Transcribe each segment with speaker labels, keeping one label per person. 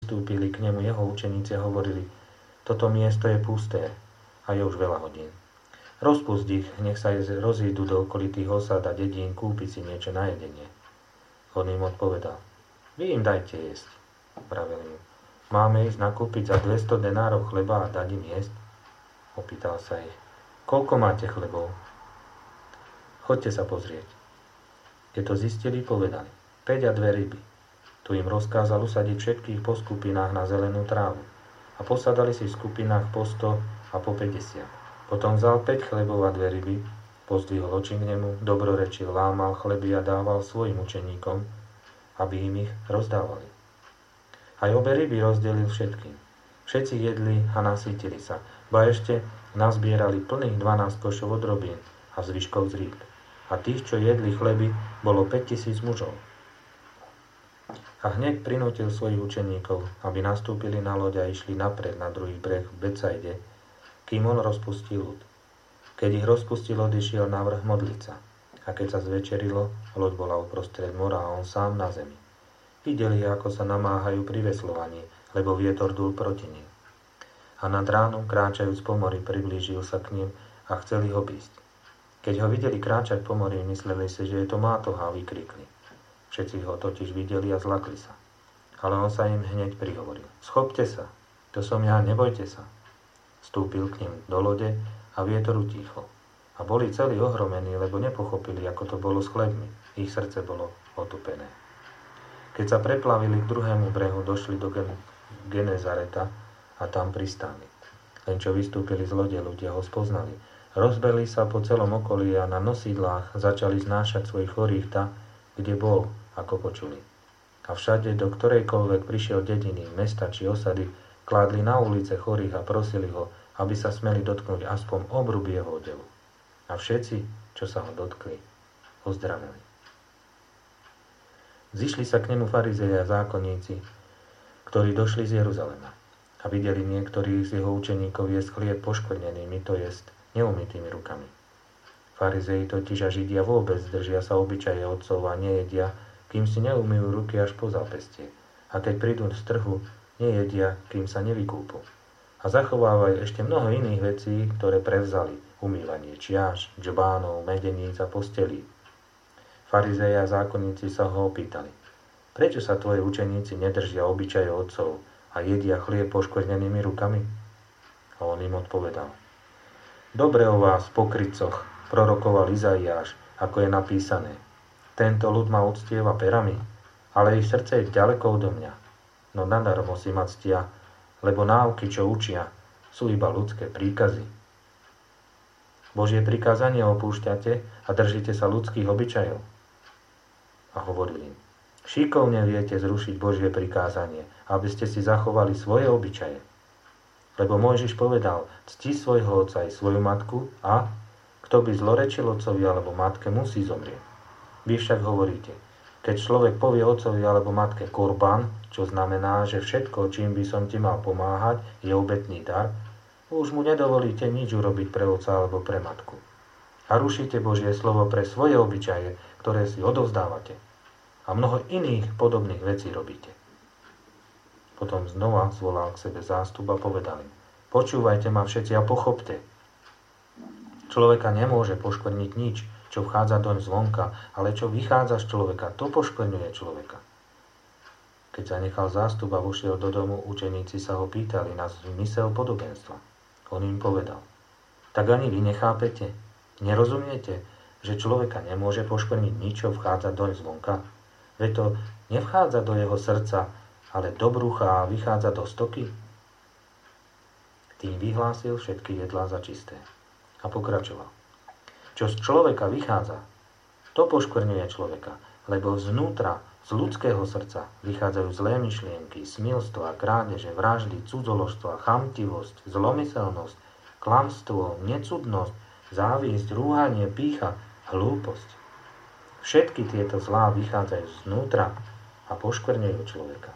Speaker 1: pristúpili k nemu jeho učeníci a hovorili: toto miesto je pusté a je už veľa hodín. Rozpusť ich, nech sa rozídu do okolitých osad a dedín kúpiť si niečo na jedenie. On im odpovedal: vy im dajte jesť. Pravili mu: máme ísť nakúpiť za 200 denárov chleba a dať im jesť? Opýtal sa ich: koľko máte chlebov? Choďte sa pozrieť. Keď to zistili, povedali: 5 a 2 ryby. Tu im rozkázal usadiť všetkých po skupinách na zelenú trávu a posadali si v skupinách po 100 a po 50. Potom vzal 5 chlebov a 2 ryby, pozdvihol oči k nemu, dobrorečil, lámal chleby a dával svojim učeníkom, aby im ich rozdávali. Aj obe ryby rozdelil všetkým. Všetci jedli a nasýtili sa, ba ešte nazbierali plných 12 košov od robín a zvyškov z rýb. A tých, čo jedli chleby, bolo 5000 mužov. A hneď prinútil svojich učeníkov, aby nastúpili na loď a išli napred na druhý breh v Betsaide, kým on rozpustil ľud. Keď ich rozpustil, odišiel na vrch modliť sa. A keď sa zvečerilo, loď bola uprostred mora a on sám na zemi. Videli, ako sa namáhajú pri veslovaní, lebo vietor dúl proti nim. A nad ránom, kráčajúc po mori, priblížil sa k ním a chceli ho obísť. Keď ho videli kráčať po mori, mysleli si, že je to mátoha, a vykrikli. Všetci ho totiž videli a zlakli sa. Ale on sa im hneď prihovoril: schopte sa, to som ja, nebojte sa. Vstúpil k nim do lode a vietor utíchol. A boli celí ohromení, lebo nepochopili, ako to bolo s chlebmi. Ich srdce bolo otupené. Keď sa preplavili k druhému brehu, došli do Genezareta a tam pristáli. Len čo vystúpili z lode, ľudia ho spoznali. Rozbehli sa po celom okolí a na nosídlách začali znášať svojich chorých tam, kde bol, ako počuli. A všade, do ktorejkoľvek prišiel dediny, mesta či osady, kládli na ulice chorých a prosili ho, aby sa smeli dotknúť aspoň obruby jeho odevu. A všetci, čo sa ho dotkli, ozdraveli. Zišli sa k nemu farizei a zákonníci, ktorí došli z Jeruzalema a videli niektorých z jeho učeníkov jesť chlieb poškvrnenými, to jest neumytými rukami. Farizei totiž a Židia vôbec držia sa obyčaje otcov a nejedia, kým si neumyjú ruky až po zápestie. A keď prídu z trhu, nejedia, kým sa nevykúpu. A zachovávajú ešte mnoho iných vecí, ktoré prevzali: umývanie čiaš, džbánov, medeníc a postelí. Farizei a zákonníci sa ho opýtali: prečo sa tvoji učeníci nedržia obyčaje otcov a jedia chlieb poškvrnenými rukami? A on im odpovedal: dobre o vás, pokrytcoch, prorokoval Izaiáš, ako je napísané: tento ľud ma uctieva perami, ale ich srdce je ďaleko odo mňa. No nadarmo si ma ctia, lebo náuky, čo učia, sú iba ľudské príkazy. Božie prikázanie opúšťate a držíte sa ľudských obyčajov. A hovorili im: šikovne viete zrušiť Božie prikázanie, aby ste si zachovali svoje obyčaje. Lebo Mojžiš povedal: cti svojho otca aj svoju matku, a kto by zlorečil otcovi alebo matke, musí zomrieť. Vy však hovoríte: keď človek povie otcovi alebo matke korban, čo znamená, že všetko, čím by som ti mal pomáhať, je obetný dar, už mu nedovolíte nič urobiť pre otca alebo pre matku. A rušíte Božie slovo pre svoje obyčaje, ktoré si odovzdávate. A mnoho iných podobných vecí robíte. Potom znova zvolal k sebe zástup a povedal im: počúvajte ma všetci a pochopte. Človeka nemôže poškvrniť nič, čo vchádza doň zvonka, ale čo vychádza z človeka, to poškvrňuje človeka. Keď zanechal zástup a vošiel do domu, učeníci sa ho pýtali na zmysel podobenstva. On im povedal: tak ani vy nechápete? Nerozumiete, že človeka nemôže poškvrniť nič, čo vchádza doň zvonka? Veď to nevchádza do jeho srdca, ale do brucha a vychádza do stoky? Tým vyhlásil všetky jedlá za čisté. A pokračoval: čo z človeka vychádza, to poškvrňuje človeka, lebo znútra, z ľudského srdca vychádzajú zlé myšlienky, smilstva, krádeže, vraždy, cudzoložstva, chamtivosť, zlomyselnosť, klamstvo, necudnosť, závisť, rúhanie, pýcha, hlúposť. Všetky tieto zlá vychádzajú znútra a poškvrňujú človeka.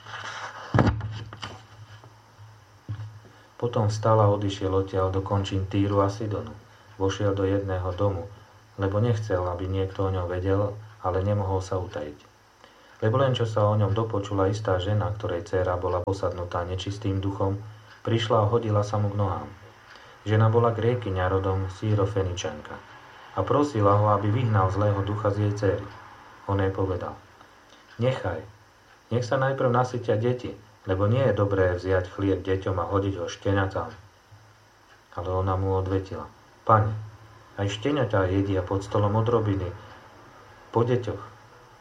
Speaker 1: Potom vstal a odišiel odtiaľ do končín Týru a Sidonu. Vošiel do jedného domu, lebo nechcel, aby niekto o ňom vedel, ale nemohol sa utajiť. Lebo len čo sa o ňom dopočula istá žena, ktorej dcéra bola posadnutá nečistým duchom, prišla a hodila sa mu k nohám. Žena bola Grékyňa rodom Sýrofeničanka a prosila ho, aby vyhnal zlého ducha z jej dcéry. On jej povedal: Nechaj, nech sa najprv nasytia deti, lebo nie je dobré vziať chlieb deťom a hodiť ho šteniatám. Ale ona mu odvetila: Pane, aj šteniatá jedia pod stolom odrobiny po deťoch.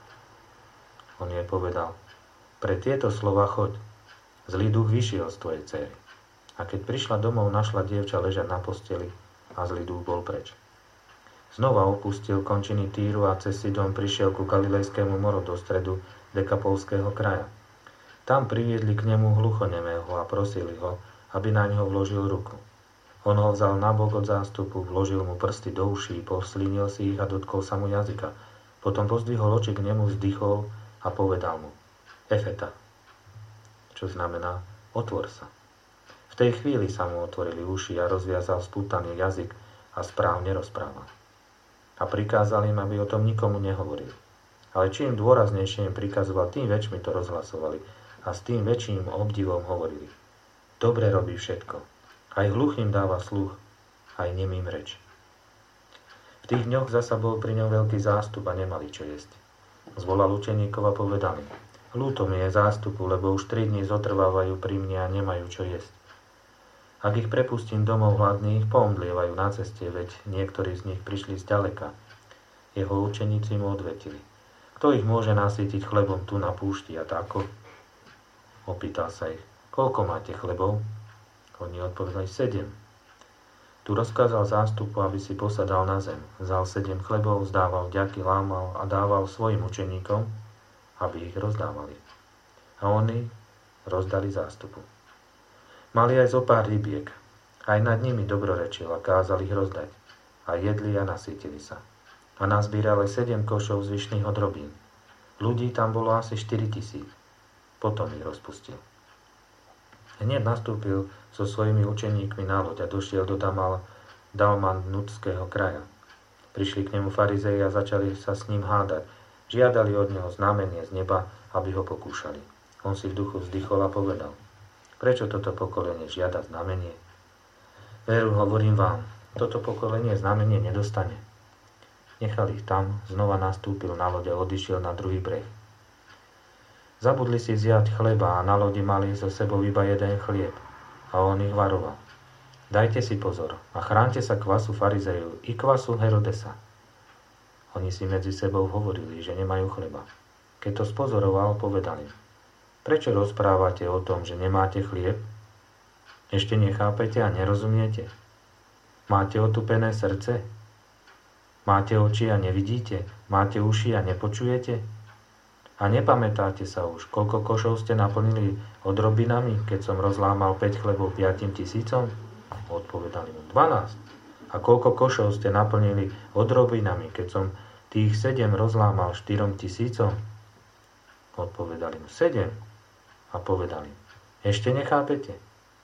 Speaker 1: On jej povedal: Pre tieto slova choď, zlý duch vyšiel z tvojej dcéry. A keď prišla domov, našla dievča ležať na posteli a zlý duch bol preč. Znova opustil končiny Týru a cez Sidon prišiel ku Galilejskému moru do stredu Dekapolského kraja. Tam priviedli k nemu hluchonemého a prosili ho, aby na ňo vložil ruku. On ho vzal nabok od zástupu, vložil mu prsty do uší, poslínil si ich a dotkol sa mu jazyka. Potom pozdvihol oči k nemu, vzdychol a povedal mu: Efeta, čo znamená otvor sa. V tej chvíli sa mu otvorili uši a rozviazal spútaný jazyk a správne rozprával. A prikázal im, aby o tom nikomu nehovorili. Ale čím dôraznejšie im prikazoval, tým väčšmi to rozhlasovali a s tým väčším obdivom hovorili: Dobre robí všetko. Aj hluchým dáva sluch, aj nemým reč. V tých dňoch zasa bol pri ňom veľký zástup a nemali čo jesť. Zvolal učeníkov a povedal im: Ľúto mi je zástupu, lebo už 3 dní zotrvávajú pri mne a nemajú čo jesť. Ak ich prepustím domov hladných, poomdlievajú na ceste, veď niektorí z nich prišli zďaleka. Jeho učeníci mu odvetili: Kto ich môže nasýtiť chlebom tu na púšti a tako? Opýtal sa ich: Koľko máte chlebov? Oni odpovedali: 7. Tu rozkázal zástupu, aby si posadal na zem. Vzal 7 chlebov, vzdával vďaky, lámal a dával svojim učeníkom, aby ich rozdávali. A oni rozdali zástupu. Mali aj zo pár rybiek. Aj nad nimi dobrorečil a kázal ich rozdať. A jedli a nasýtili sa. A nazbírali 7 košov zvyšných odrobín. Ľudí tam bolo asi 4 000. Potom ich rozpustil. Hneď nastúpil so svojimi učeníkmi na loď a došiel do Dalmanutského kraja. Prišli k nemu farizei a začali sa s ním hádať. Žiadali od neho znamenie z neba, aby ho pokúšali. On si v duchu vzdychol a povedal: Prečo toto pokolenie žiada znamenie? Veru, hovorím vám, toto pokolenie znamenie nedostane. Nechal ich tam, znova nastúpil na loď a odišiel na druhý breh. Zabudli si vziať chleba a na lodi mali so sebou iba jeden chlieb. A on ich varoval: Dajte si pozor a chránte sa kvasu farizejov i kvasu Herodesa. Oni si medzi sebou hovorili, že nemajú chleba. Keď to spozoroval, povedali: Prečo rozprávate o tom, že nemáte chlieb? Ešte nechápete a nerozumiete? Máte otupené srdce? Máte oči a nevidíte? Máte uši a nepočujete? A nepamätáte sa už, koľko košov ste naplnili odrobinami, keď som rozlámal 5 chlebov 5 000? Odpovedali mu: 12. A koľko košov ste naplnili odrobinami, keď som tých 7 rozlámal 4 000? Odpovedali mu: 7. A povedali: Ešte nechápete?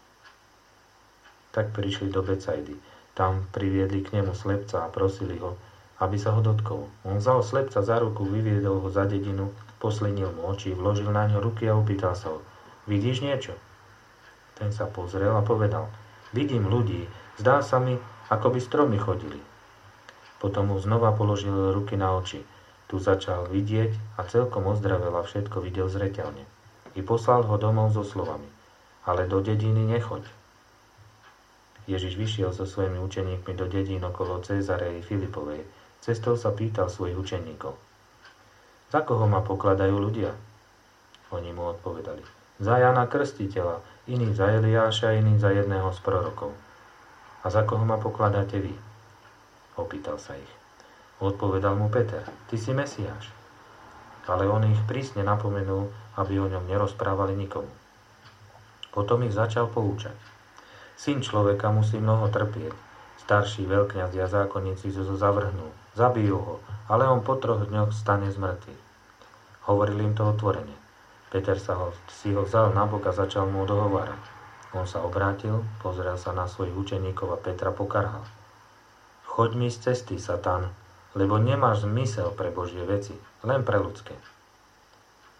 Speaker 1: Tak prišli do Becajdy. Tam priviedli k nemu slepca a prosili ho, aby sa ho dotkol. On vzal slepca za ruku, vyviedol ho za dedinu, poslinil mu oči, vložil na ňo ruky a opýtal sa ho: Vidíš niečo? Ten sa pozrel a povedal: Vidím ľudí, zdá sa mi, ako by stromy chodili. Potom mu znova položil ruky na oči. Tu začal vidieť a celkom ozdravel a všetko videl zreteľne. I poslal ho domov so slovami: Ale do dediny nechoď. Ježiš vyšiel so svojimi učeníkmi do dedín okolo Cézarei Filipovej. Cestou sa pýtal svojich učeníkov: Za koho ma pokladajú ľudia? Oni mu odpovedali: Za Jana Krstiteľa, iní za Eliáša, iní za jedného z prorokov. A za koho ma pokladáte vy? Opýtal sa ich. Odpovedal mu Peter: Ty si Mesiáš. Ale on ich prísne napomenul, aby o ňom nerozprávali nikomu. Potom ich začal poučať: Syn človeka musí mnoho trpieť. Starší veľkňaz a zákonníci ho zavrhnú. Zabijú ho, ale on po 3 dňoch stane z mŕtvych. Hovoril im to otvorene. Peter si ho vzal na bok a začal mu dohovárať. On sa obrátil, pozrel sa na svojich učeníkov a Petra pokarhal: Choď mi z cesty, Satan, lebo nemáš zmysel pre Božie veci, len pre ľudské.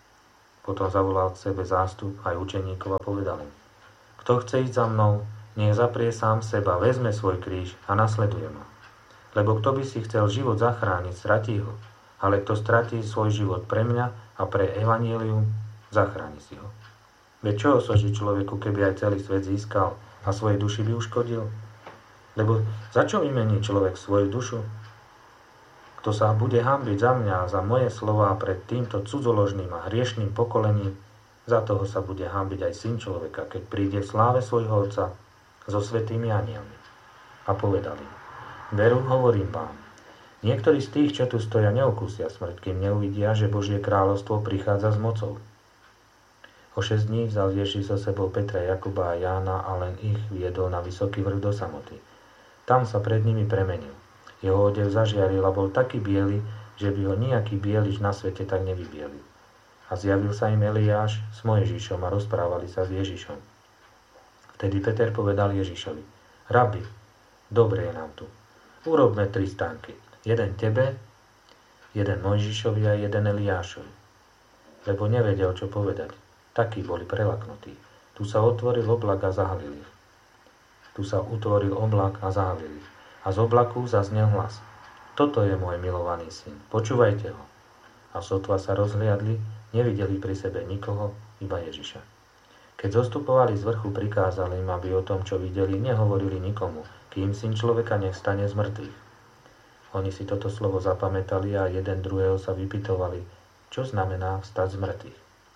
Speaker 1: Potom zavolal k sebe zástup aj učeníkov a povedal im: Kto chce ísť za mnou, nech zaprie sám seba, vezme svoj kríž a nasleduje ma. Lebo kto by si chcel život zachrániť, stratí ho. Ale kto stratí svoj život pre mňa a pre evanjelium, zachráni si ho. Veď čo osoží človeku, keby aj celý svet získal a svojej duši by uškodil? Lebo za čo vymení človek svoju dušu? Kto sa bude hanbiť za mňa a za moje slová pred týmto cudzoložným a hriešným pokolením, za toho sa bude hanbiť aj syn človeka, keď príde v sláve svojho Otca so svätými anjelmi. A povedali: Veru, hovorím vám, niektorí z tých, čo tu stoja, neokúsia smrť, kým neuvidia, že Božie kráľovstvo prichádza s mocou. O 6 dní vzal Ježiš so sebou Petra, Jakuba a Jána a len ich viedol na vysoký vrch do samoty. Tam sa pred nimi premenil. Jeho odev zažiaril a bol taký biely, že by ho nejaký bielič na svete tak nevybielil. A zjavil sa im Eliáš s Mojžišom a rozprávali sa s Ježišom. Vtedy Peter povedal Ježišovi: Rabi, dobre je nám tu. Urobme 3 stánky. Jeden tebe, jeden Mojžišovi a jeden Eliášovi. Lebo nevedel, čo povedať. Takí boli prelaknutí. Tu sa utvoril oblak a zahalil ich. A z oblaku zaznel hlas: Toto je môj milovaný syn, počúvajte ho. A sotva sa rozhliadli, nevideli pri sebe nikoho, iba Ježiša. Keď zostupovali z vrchu, prikázali im, aby o tom, čo videli, nehovorili nikomu, kým syn človeka nevstane z mŕtvych. Oni si toto slovo zapamätali a jeden druhého sa vypytovali, čo znamená vstať z mŕtvych.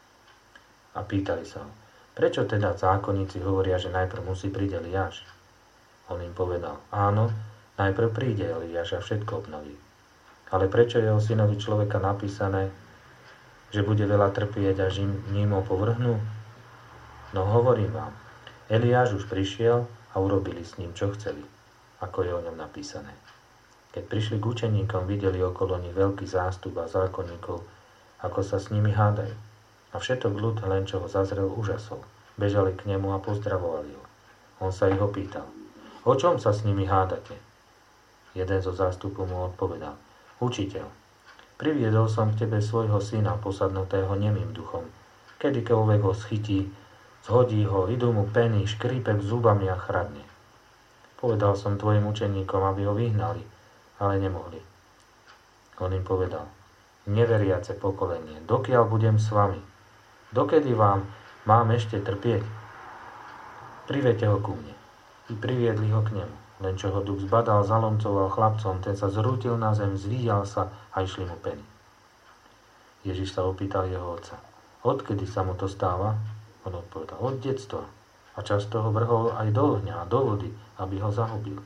Speaker 1: A pýtali sa ho: Prečo teda zákonníci hovoria, že najprv musí prísť Eliáš? On im povedal: Áno, najprv príde Eliáš a všetko obnoví. Ale prečo je o synovi človeka napísané, že bude veľa trpieť a ním ho povrhnú? No hovorím vám, Eliáš už prišiel a urobili s ním, čo chceli, ako je o ňom napísané. Keď prišli k učeníkom, videli okolo nich veľký zástup a zákonníkov, ako sa s nimi hádajú. A všetok ľud, len čo ho zazrel, úžasol. Bežali k nemu a pozdravovali ho. On sa ich opýtal: O čom sa s nimi hádate? Jeden zo zástupu mu odpovedal: Učiteľ, priviedol som k tebe svojho syna, posadnutého nemým duchom. Kedykoľvek ho schytí, zhodí ho, idú mu peny, škrípe zubami a chradne. Povedal som tvojim učeníkom, aby ho vyhnali, ale nemohli. On im povedal: Neveriace pokolenie, dokiaľ budem s vami? Dokedy vám mám ešte trpieť? Privedte ho ku mne. I priviedli ho k nemu. Len čo ho duch zbadal, zalomcoval chlapcom, ten sa zrútil na zem, zvíjal sa a išli mu peny. Ježiš sa opýtal jeho otca: Odkedy sa mu to stáva? On odpovedal: Od detstva. A často ho vrhol aj do ohňa a do vody, aby ho zahubil.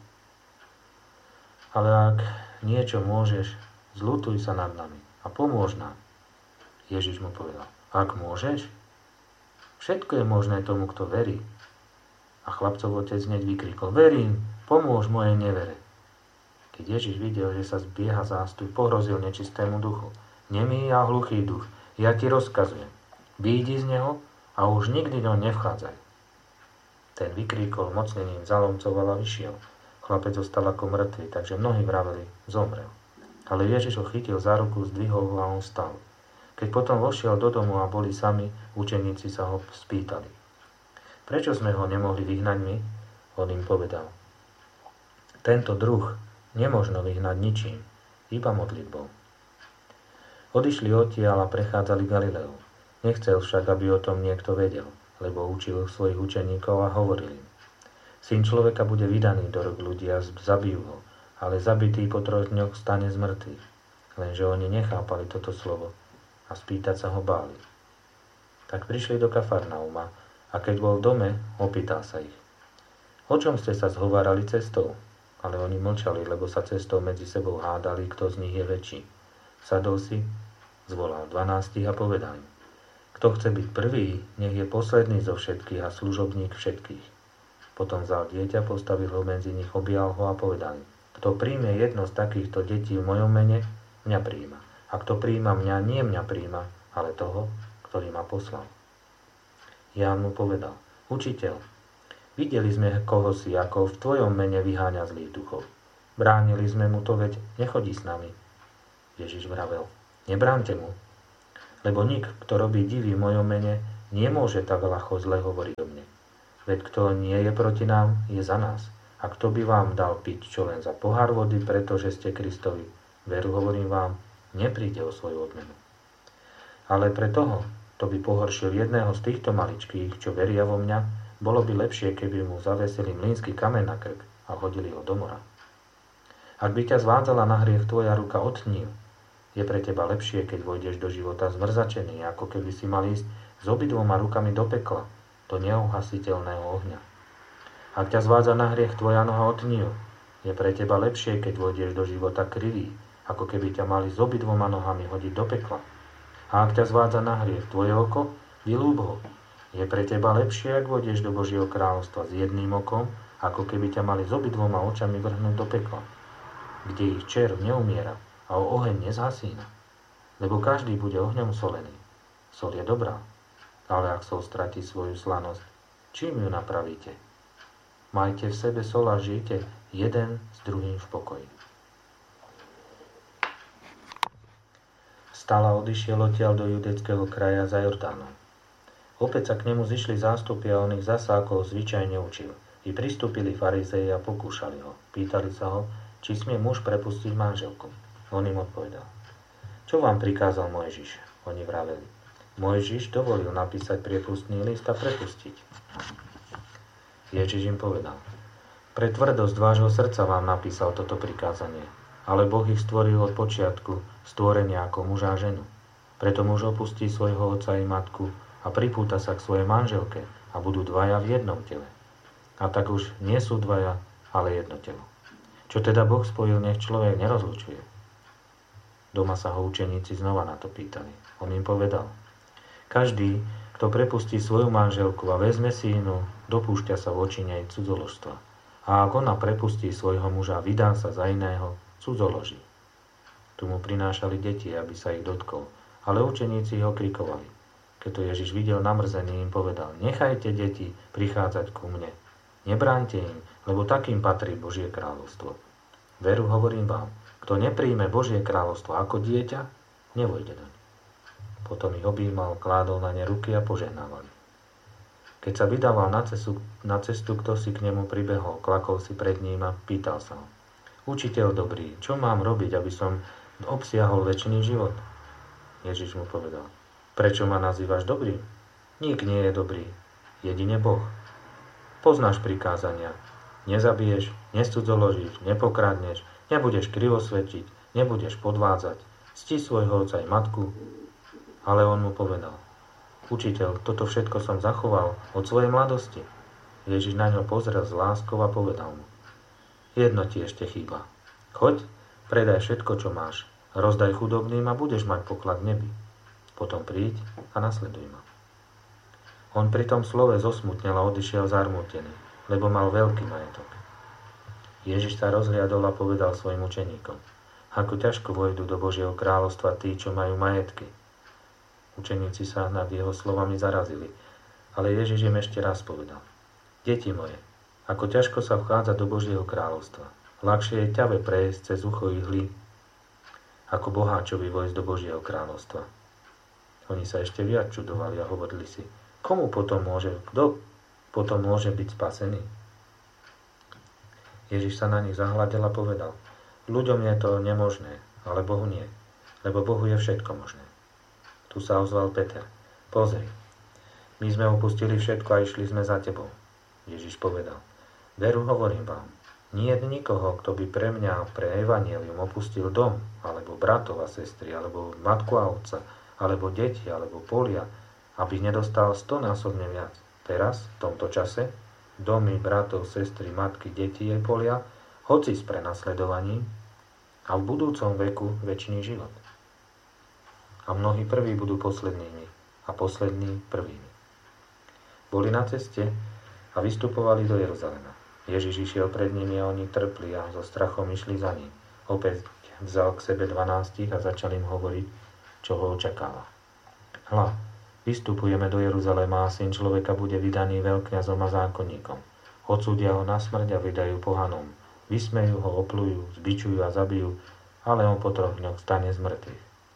Speaker 1: Ale ak niečo môžeš, zľutuj sa nad nami a pomôž nám. Ježiš mu povedal: Ak môžeš? Všetko je možné tomu, kto verí. A chlapcov otec hneď vykrikol: Verím, pomôž mojej nevere. Keď Ježiš videl, že sa zbieha zástup, pohrozil nečistému duchu: Nemý a hluchý duch, ja ti rozkazujem, vyjdi z neho a už nikdy do nevchádzaj. Ten vykríkol, mocnením zalomcoval a vyšiel. Chlapec zostal ako mŕtvy, takže mnohí vraveli: Zomrel. Ale Ježiš ho chytil za ruku, zdvihol ho a on stal. Keď potom vošiel do domu a boli sami, učeníci sa ho spýtali: Prečo sme ho nemohli vyhnať my? On im povedal: Tento druh nemožno vyhnať ničím, iba modlitbou. Odišli odtiaľ a prechádzali Galileu. Nechcel však, aby o tom niekto vedel, lebo učil svojich učeníkov a hovoril im: Syn človeka bude vydaný do rúk ľudí a zabijú ho, ale zabitý po 3 dňoch stane z mŕtvych. Lenže oni nechápali toto slovo a spýtať sa ho báli. Tak prišli do Kafarnauma a keď bol v dome, opýtal sa ich: O čom ste sa zhovárali cestou? Ale oni mlčali, lebo sa cestou medzi sebou hádali, kto z nich je väčší. Sadol si, zvolal 12 a povedal im: Kto chce byť prvý, nech je posledný zo všetkých a služobník všetkých. Potom vzal dieťa, postavil ho medzi nich, objal ho a povedal im: Kto príjme jedno z takýchto detí v mojom mene, mňa prijíma. A kto prijíma mňa, nie mňa prijíma, ale toho, ktorý ma poslal. Ján mu povedal: Učiteľ, videli sme kohosi, ako v tvojom mene vyháňa zlých duchov. Bránili sme mu to, veď nechodí s nami. Ježiš vravel: Nebránte mu, Lebo nik, kto robí divy v mojom mene, nemôže tak ľahko zle hovoriť o mne. Veď kto nie je proti nám, je za nás. A kto by vám dal piť čo len za pohár vody, pretože ste Kristovi, veru hovorím vám, nepríde o svoju odmenu. Ale pre toho, kto by pohoršil jedného z týchto maličkých, čo veria vo mňa, bolo by lepšie, keby mu zavesili mlynský kameň na krk a hodili ho do mora. Ak by ťa zvádzala na hriech tvoja ruka, otni ju. Je pre teba lepšie, keď vojdeš do života zmrzačený, ako keby si mal ísť s obidvoma rukami do pekla, do neuhasiteľného ohňa. Ak ťa zvádza na hriech tvoja noha, otni ju. Je pre teba lepšie, keď vojdeš do života krivý, ako keby ťa mali s obidvoma nohami hodiť do pekla. A ak ťa zvádza na hriech tvoje oko, vylúb ho. Je pre teba lepšie, ak vojdeš do Božieho kráľovstva s jedným okom, ako keby ťa mali s obidvoma očami vrhnúť do pekla, kde ich červ neumiera a oheň nezhasína. Lebo každý bude ohňom solený. Sol je dobrá, ale ak sol stratí svoju slanosť, čím ju napravíte? Majte v sebe sol a žijte jeden s druhým v pokoji. Stála odišiel odtiaľ do judeckého kraja za Jordánom. Opäť sa k nemu zišli zástupy a on ich zasa ako zvyčajne učil. I pristúpili farizei a pokúšali ho. Pýtali sa ho, či smie muž prepustiť manželku. On im odpovedal. Čo vám prikázal Mojžiš? Oni vraveli. Mojžiš dovolil napísať priepustný list a prepustiť. Ježiš im povedal. Pre tvrdosť vášho srdca vám napísal toto prikázanie. Ale Boh ich stvoril od počiatku, stvorenia ako muža a ženu. Preto muž opustí svojho otca i matku a pripúta sa k svojej manželke a budú dvaja v jednom tele. A tak už nie sú dvaja, ale jedno telo. Čo teda Boh spojil, nech človek nerozlučuje. Doma sa ho učeníci znova na to pýtali. On im povedal. Každý, kto prepustí svoju manželku a vezme si inú, dopúšťa sa voči nej cudzoložstva. A ak ona prepustí svojho muža a vydá sa za iného, cudzoloží. Tu mu prinášali deti, aby sa ich dotkol, ale učeníci ho krikovali. Keď to Ježiš videl namrzený, im povedal, nechajte deti prichádzať ku mne. Nebráňte im, lebo takým patrí Božie kráľovstvo. Veru hovorím vám, kto nepríjme Božie kráľovstvo ako dieťa, nevojde doň. Potom ich objímal, kládol na ne ruky a požehnával. Keď sa vydával na cestu, kto si k nemu pribehol, klakol si pred ním a pýtal sa ho. Učiteľ dobrý, čo mám robiť, aby som obsiahol večný život? Ježiš mu povedal. Prečo ma nazývaš dobrý? Nik nie je dobrý, jedine Boh. Poznáš prikázania. Nezabiješ, nescudzoložíš, nepokradneš, nebudeš krivosvedčiť, nebudeš podvádzať, cti svojho otca i matku. Ale on mu povedal. Učiteľ, toto všetko som zachoval od svojej mladosti. Ježiš na ňo pozrel s láskou a povedal mu. Jedno ti ešte chýba. Choď, predaj všetko, čo máš, rozdaj chudobným a budeš mať poklad v nebi. Potom príď a nasleduj ma. On pri tom slove zosmutnel a odišiel zarmútený, lebo mal veľký majetok. Ježiš sa rozhliadol a povedal svojim učeníkom, ako ťažko vojdu do Božieho kráľovstva tí, čo majú majetky. Učeníci sa nad jeho slovami zarazili, ale Ježiš im ešte raz povedal, deti moje, ako ťažko sa vchádza do Božieho kráľovstva. Ľahšie je ťave prejsť cez ucho ihly, ako boháčovi vojsť do Božieho kráľovstva. Oni sa ešte viac čudovali a hovorili si, kto potom môže byť spasený? Ježiš sa na nich zahľadel a povedal, ľuďom je to nemožné, ale Bohu nie, lebo Bohu je všetko možné. Tu sa ozval Peter, pozri, my sme opustili všetko a išli sme za tebou. Ježiš povedal, veru hovorím vám, nie je nikoho, kto by pre mňa, pre evanjelium opustil dom, alebo bratov a sestry, alebo matku a otca, alebo deti, alebo polia, aby nedostal 100-násobne viac. Teraz, v tomto čase, domy, bratov, sestry, matky, deti jej polia, hoci s prenasledovaním, a v budúcom veku večný život. A mnohí prví budú poslednými, a poslední prvými. Boli na ceste a vystupovali do Jeruzalema. Ježiš išiel pred nimi a oni trpli a so strachom išli za ním. Opäť vzal k sebe 12 a začal im hovoriť, čo ho očakáva. Hľa, vystupujeme do Jeruzalema a syn človeka bude vydaný veľkňazom a zákonníkom. Odsúdia ho na smrť a vydajú pohanom. Vysmejú ho, oplujú, zbičujú a zabijú, ale on po 3 dňoch stane z mŕtvych.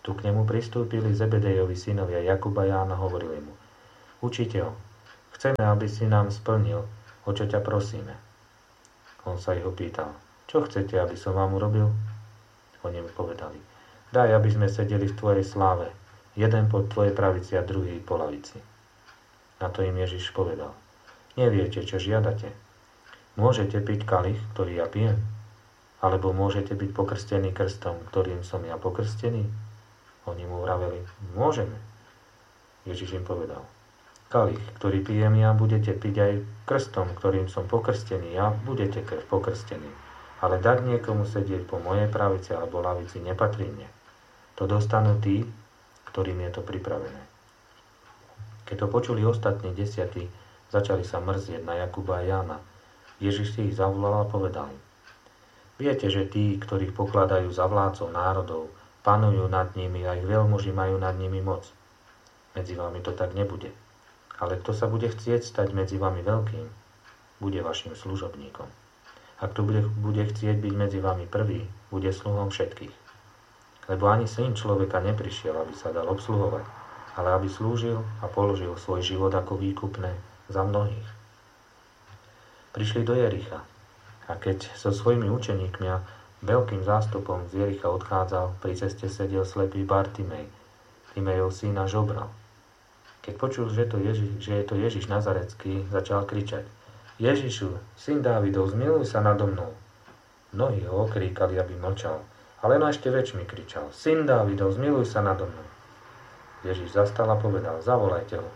Speaker 1: Tu k nemu pristúpili Zebedejovi synovia Jakub a Ján a hovorili mu: Učiteľ, chceme, aby si nám splnil, o čo ťa prosíme. On sa ich opýtal: Čo chcete, aby som vám urobil? Oni mu povedali: Daj, aby sme sedeli v tvojej sláve, jeden po tvojej pravici a druhý po lavici. Na to im Ježiš povedal: Neviete, čo žiadate. Môžete piť kalich, ktorý ja pijem? Alebo môžete byť pokrstení krstom, ktorým som ja pokrstený? Oni mu vraveli: Môžeme. Ježiš im povedal: Kalich, ktorý pijem ja, budete piť aj krstom, ktorým som pokrstený, a budete pokrstení. Ale dať niekomu sedieť po mojej pravici alebo lavici nepatrí mne. To dostanú tí, ktorým je to pripravené. Keď to počuli ostatní 10, začali sa mrzieť na Jakuba a Jána. Ježiš si ich zavolal a povedal im: Viete, že tí, ktorých pokladajú za vládcov národov, panujú nad nimi a ich veľmoži majú nad nimi moc. Medzi vami to tak nebude. Ale kto sa bude chcieť stať medzi vami veľkým, bude vašim služobníkom. A kto bude chcieť byť medzi vami prvý, bude sluhom všetkých. Lebo ani Syn človeka neprišiel, aby sa dal obsluhovať, ale aby slúžil a položil svoj život ako výkupné za mnohých. Prišli do Jericha. A keď so svojimi učeníkmi a veľkým zástupom z Jericha odchádzal, pri ceste sedel slepý Bartimej, Timejov syna Žobral. Keď počul, že je to Ježiš Nazarecký, začal kričať: Ježišu, syn Dávidov, zmiluj sa nado mnou. Mnohí ho okríkali, aby mlčal, ale no ešte väčšmi kričal: Syn Dávidov, zmiluj sa nado mnou. Ježiš zastal a povedal: Zavolajte ho.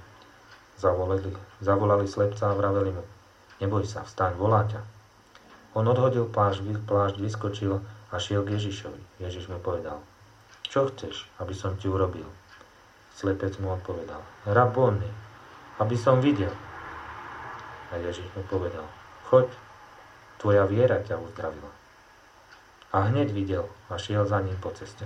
Speaker 1: Zavolali slepca a vraveli mu: Neboj sa, vstaň, volá ťa. On odhodil plášť, vyskočil a šiel k Ježišovi. Ježiš mu povedal: Čo chceš, aby som ti urobil? Slepec mu odpovedal: Rabóni, aby som videl. A Ježiš mu povedal: Choď, tvoja viera ťa uzdravila. A hneď videl a šiel za ním po ceste.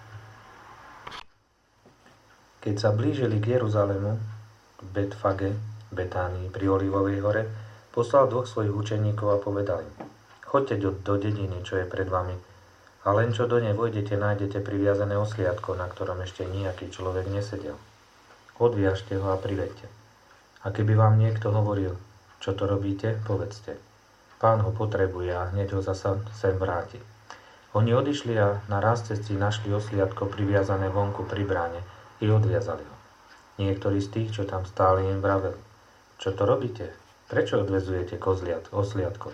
Speaker 1: Keď sa blížili k Jeruzalému, k Betfage, Betánii pri Olivovej hore, poslal 2 svojich učeníkov a povedal im: Choďte do dediny, čo je pred vami, a len čo do nej vojdete, nájdete priviazané osliadko, na ktorom ešte nejaký človek nesedel. Odviažte ho a privedte. A keby vám niekto hovoril: Čo to robíte, povedzte: Pán ho potrebuje a hneď ho zasa sem vráti. Oni odišli a na raz cesty našli osliadko priviazané vonku pri bráne i odviazali ho. Niektorí z tých, čo tam stáli, im vraveli: Čo to robíte? Prečo odvezujete osliadko?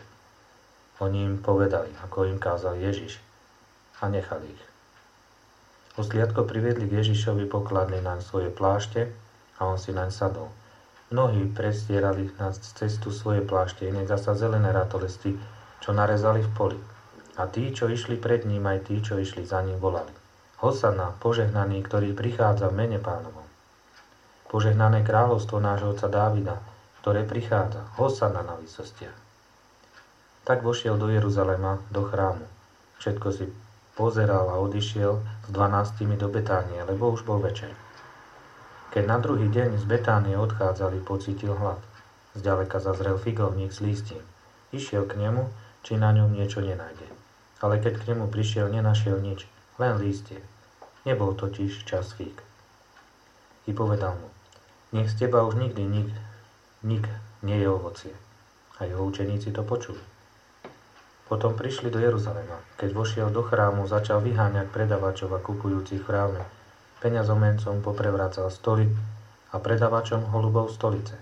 Speaker 1: Oni im povedali, ako im kázal Ježiš, a nechali ich. Osliadko priviedli k Ježišovi, pokladli naň svoje plášte a on si naň sadol. Mnohí predstierali na cestu svoje plášte, iné zasa zelené ratolesty, čo narezali v poli. A tí, čo išli pred ním, aj tí, čo išli za ním, volali: Hosana, požehnaný, ktorý prichádza v mene Pánovom. Požehnané kráľovstvo nášho otca Dávida, ktoré prichádza, hosana na výsostiach. Tak vošiel do Jeruzalema, do chrámu. Všetko si pozeral a odišiel s 12 do Betánie, lebo už bol večer. Keď na druhý deň z Betánie odchádzali, pocítil hlad. Zďaleka zazrel figovník s lístím. Išiel k nemu, či na ňom niečo nenájde. Ale keď k nemu prišiel, nenašiel nič, len lístie. Nebol totiž čas fíg. I povedal mu: Nech z teba už nikdy nik nie je ovocie. A jeho učeníci to počuli. Potom prišli do Jeruzalema. Keď vošiel do chrámu, začal vyháňať predavačov a kupujúcich v chráme. Peňazomencom poprevracal stoly a predavačom holubov stolice.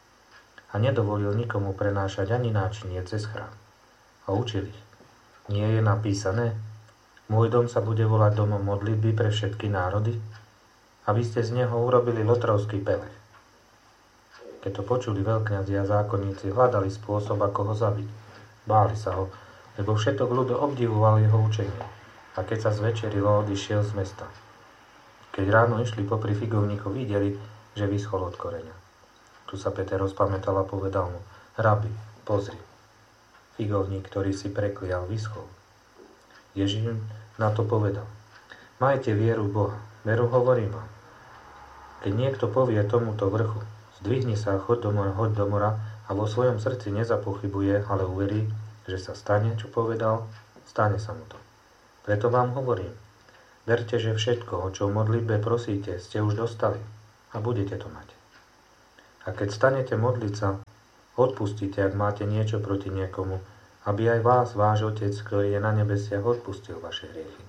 Speaker 1: A nedovolil nikomu prenášať ani náčinie cez chrám. A učil ich: Nie je napísané: Môj dom sa bude volať domom modlitby pre všetky národy? A vy ste z neho urobili lotrovský pelech. Keď to počuli veľkňazi a zákonníci, hľadali spôsob, ako ho zabiť. Báli sa ho, lebo všetok ľud obdivoval jeho učenie. A keď sa zvečerilo, odišiel z mesta. Keď ráno išli popri figovníku, videli, že vyschol od koreňa. Tu sa Peter rozpamätal a povedal mu: Rabi, pozri, figovník, ktorý si preklial, vyschol. Ježiš na to povedal: Majte vieru v Boha, veru hovorím vám. Keď niekto povie tomuto vrchu: Zdvihni sa a hoď do mora, a vo svojom srdci nezapochybuje, ale uverí, že sa stane, čo povedal, stane sa mu to. Preto vám hovorím, Verte, že všetko, o čo v modlitbe prosíte, ste už dostali a budete to mať. A keď stanete modliť sa, odpustite, ak máte niečo proti niekomu, aby aj vás, váš Otec, ktorý je na nebesiach, odpustil vaše hriechy.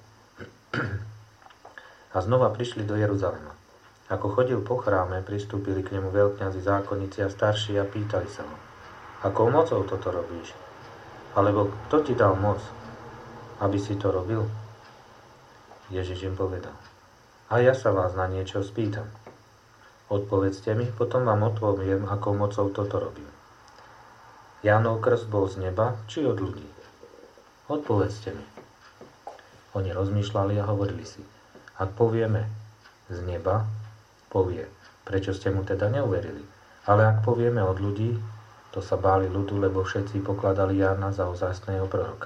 Speaker 1: A znova prišli do Jeruzalema. Ako chodil po chráme, pristúpili k nemu veľkňazi, zákonníci a starší a pýtali sa ho: akou mocou toto robíš? Alebo kto ti dal moc, aby si to robil? Ježiš im povedal: a ja sa vás na niečo spýtam. Odpovedzte mi, potom vám odpoviem, akou mocou toto robím. Jánov krst bol z neba, či od ľudí? Odpovedzte mi. Oni rozmýšľali a hovorili si: ak povieme z neba, povie, prečo ste mu teda neuverili? Ale ak povieme od ľudí, to sa báli ľudu, lebo všetci pokladali Jána za ozajstného proroka.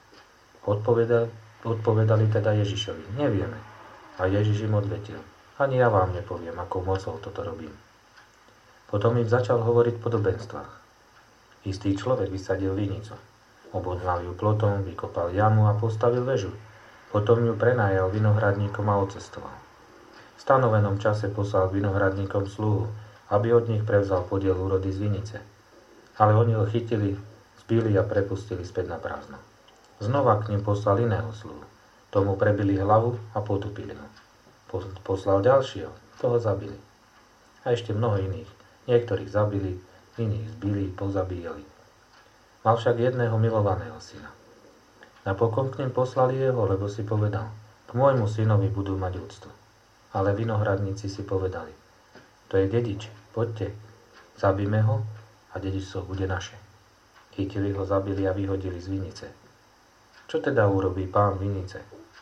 Speaker 1: Odpovedali teda Ježišovi: nevieme. A Ježiš im odvetil: ani ja vám nepoviem, akou mocou toto robím. Potom im začal hovoriť v podobenstvách. Istý človek vysadil vinicu. Obodnal ju plotom, vykopal jamu a postavil väžu. Potom ju prenajal vinohradníkom a odcestoval. V stanovenom čase poslal vinohradníkom sluhu, aby od nich prevzal podiel úrody z vinice. Ale oni ho chytili, zbili a prepustili späť na prázdno. Znova k nim poslal iného sluhu. Tomu prebili hlavu a potupili ho. Poslal ďalšieho, toho zabili. A ešte mnoho iných. Niektorých zabili, iných zbili, pozabíjali. Mal však jedného milovaného syna. Napokon k nim poslali jeho, lebo si povedal: k môjmu synovi budú mať úctu. Ale vinohradníci si povedali: to je dedič, poďte, zabíme ho a dedičstvo bude naše. Chytili ho, zabili a vyhodili z vinice. Čo teda urobí pán vinice?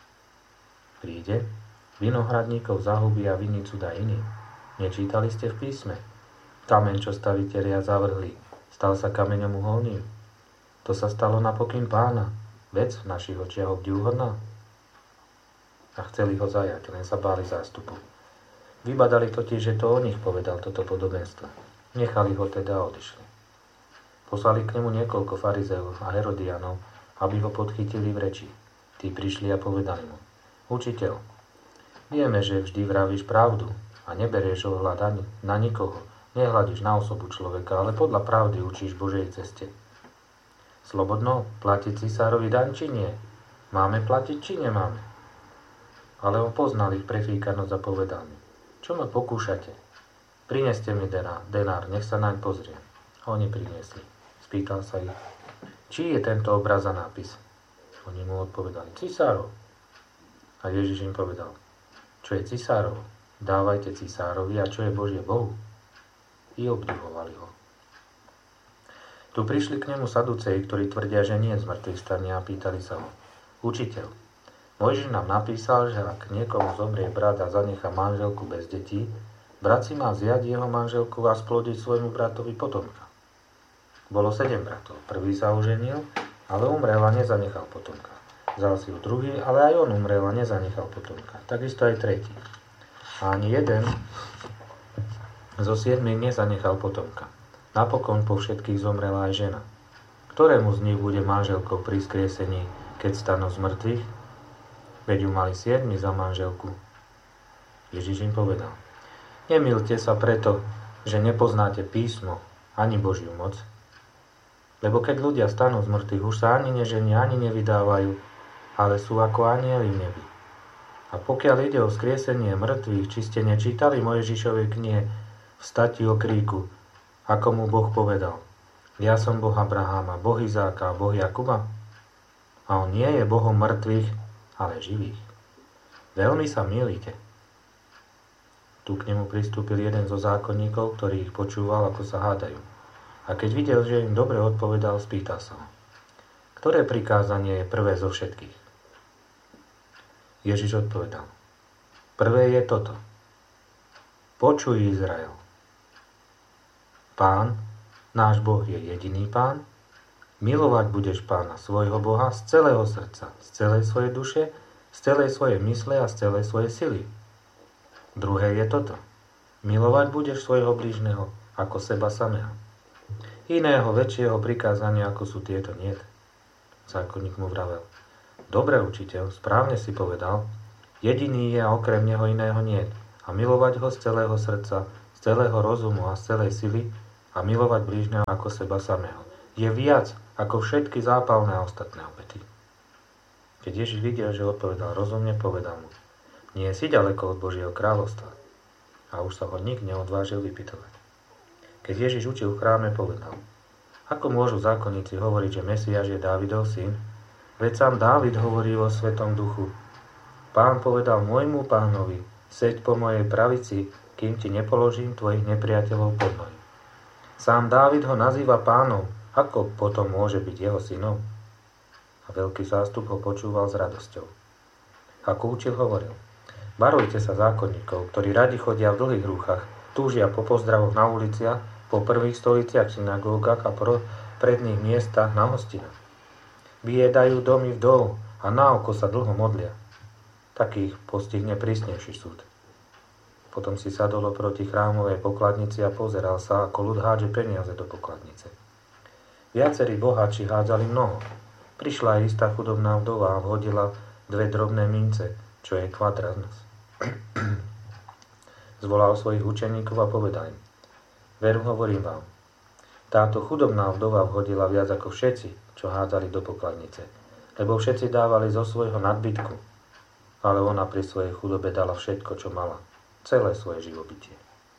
Speaker 1: Príde, vinohradníkov zahubí a vinicu dá iným. Nečítali ste v písme? Kameň, čo stavitelia zavrhli, stal sa kameňom uholným. To sa stalo na pokyn pána. Vec v našich očiach obdivuhodná. A chceli ho zajať, len sa báli zástupu. Vybadali totiž, že to o nich povedal toto podobenstvo. Nechali ho teda a odišli. Poslali k nemu niekoľko farizeov a herodianov, aby ho podchytili v reči. Tí prišli a povedali mu: učiteľ, vieme, že vždy vravíš pravdu a neberieš ohľad ani na nikoho. Nehľadíš na osobu človeka, ale podľa pravdy učíš Božej ceste. Slobodno platiť cisárovi daň, či nie? Máme platiť, či nemáme? Ale on poznal ich prefíkanosť a povedal mi: čo ma pokúšate? Prineste mi denár, nech sa naň pozriem. A oni priniesli. Spýtal sa ich: čí je tento obraz a nápis? Oni mu odpovedali: cisárov. A Ježiš im povedal: čo je cisárov, dávajte cisárovi, a čo je Božie Bohu. I obdivovali ho. Tu prišli k nemu saduceji, ktorí tvrdia, že nie je zmrtvých stania, a pýtali sa ho: učiteľ, Mojžiš nám napísal, že ak niekomu zomrie brat a zanechá manželku bez detí, brat si má vziať jeho manželku a splodiť svojmu bratovi potomka. Bolo 7 bratov. Prvý sa oženil, ale umrel a nezanechal potomka. Vzal si ho druhý, ale aj on umrel a nezanechal potomka. Takisto aj tretí. A ani jeden zo 7 nezanechal potomka. Napokon po všetkých zomrela aj žena. Ktorému z nich bude manželkou pri skriesení, keď stanú z mŕtvych? Veď ju mali 7 za manželku. Ježiš im povedal: nemýlte sa preto, že nepoznáte písmo ani Božiu moc. Lebo keď ľudia stanú z mŕtvych, už sa ani neženia, ani nevydávajú, ale sú ako anjeli v nebi. A pokiaľ ide o skriesenie mŕtvych, či ste nečítali Mojžišovej knihe v stati o kríku, ako mu Boh povedal: ja som Boh Abraháma, Boh Izáka a Boh Jakuba? A on nie je Bohom mŕtvych, ale živých. Veľmi sa mýlite. Tu k nemu pristúpil jeden zo zákonníkov, ktorý ich počúval, ako sa hádajú. A keď videl, že im dobre odpovedal, spýtal sa ho: ktoré prikázanie je prvé zo všetkých? Ježiš odpovedal: prvé je toto. Počuj, Izrael. Pán, náš Boh je jediný Pán. Milovať budeš Pána svojho Boha z celého srdca, z celej svojej duše, z celej svojej mysle a z celej svojej sily. Druhé je toto. Milovať budeš svojho blížneho ako seba samého. Iného väčšieho prikázania, ako sú tieto, niet. Zákonník mu vravel: dobre, učiteľ, správne si povedal, Jediný je a okrem neho iného niet. A milovať ho z celého srdca, z celého rozumu a z celej sily a milovať blížneho ako seba samého. Je viac ako všetky zápalné a ostatné obety. Keď Ježiš videl, že odpovedal rozumne, povedal mu: Nie si ďaleko od Božieho kráľovstva. A už sa ho nik neodvážil vypytovať. Keď Ježiš učil v chráme, povedal: Ako môžu zákonníci hovoriť, že Mesiáš je Dávidov syn? Veď sám Dávid hovorí vo Svetom duchu: Pán povedal môjmu pánovi: Seď po mojej pravici, kým ti nepoložím tvojich nepriateľov pod nohy. Sám Dávid ho nazýva pánom. Ako potom môže byť jeho synom? A veľký zástup ho počúval s radosťou. Ako učil, hovoril: Varujte sa zákonníkov, ktorí radi chodia v dlhých rúchach, túžia po pozdravoch na uliciach, po prvých stoliciach v synagógach a predných miestach na hostinách. Vyjedajú domy vdov a na oko sa dlho modlia. Takých postihne prísnejší súd. Potom si sadol oproti chrámovej pokladnici a pozeral sa, ako ľud hádže peniaze do pokladnice. Viacerí boháči hádzali mnoho. Prišla aj istá chudobná vdova a vhodila 2 drobné mince, čo je kvadrans. Zvolal svojich učeníkov a povedal im: Veru hovorím vám, táto chudobná vdova vhodila viac ako všetci, čo hádzali do pokladnice, lebo všetci dávali zo svojho nadbytku, ale ona pri svojej chudobe dala všetko, čo mala, celé svoje živobytie.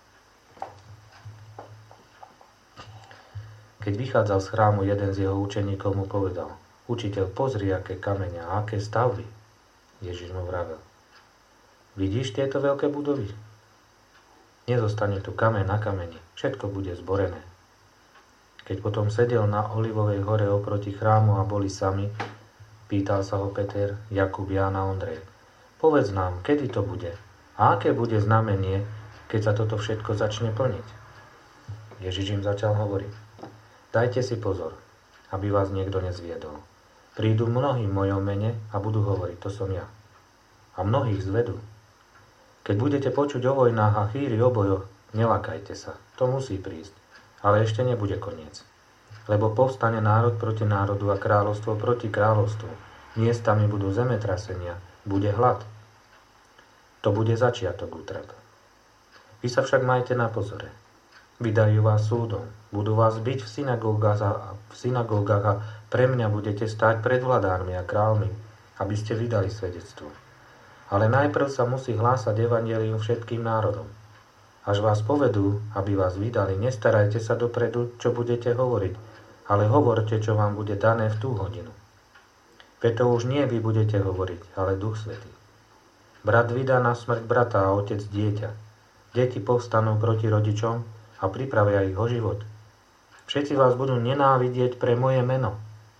Speaker 1: Keď vychádzal z chrámu, jeden z jeho učeníkov mu povedal: Učiteľ, pozri, aké kamene a aké stavby. Ježiš mu vravel: Vidíš tieto veľké budovy? Nezostane tu kameň na kameni, všetko bude zborené. Keď potom sedel na Olivovej hore oproti chrámu a boli sami, pýtal sa ho Peter, Jakub, Ján a Ondrej: Povedz nám, kedy to bude a aké bude znamenie, keď sa toto všetko začne plniť? Ježiš im začal hovoriť: Dajte si pozor, aby vás niekto nezviedol. Prídu mnohí v mojom mene a budú hovoriť: To som ja. A mnohých zvedú. Keď budete počuť o vojnách a chýri o bojoch, nelakajte sa. To musí prísť. Ale ešte nebude koniec. Lebo povstane národ proti národu a kráľovstvo proti kráľovstvu. Miestami budú zemetrasenia, bude hlad. To bude začiatok útrap. Vy sa však majte na pozore. Vydajú vás súdom, budú vás biť v synagógach a pre mňa budete stáť pred vladármi a kráľmi, aby ste vydali svedectvo. Ale najprv sa musí hlásať evanjelium všetkým národom. Až vás povedú, aby vás vydali, nestarajte sa dopredu, čo budete hovoriť, ale hovorte, čo vám bude dané v tú hodinu. Preto už nie vy budete hovoriť, ale Duch Svätý. Brat vydá na smrť brata a otec dieťa. Deti povstanú proti rodičom a pripravia ich o život. Všetci vás budú nenávidieť pre moje meno.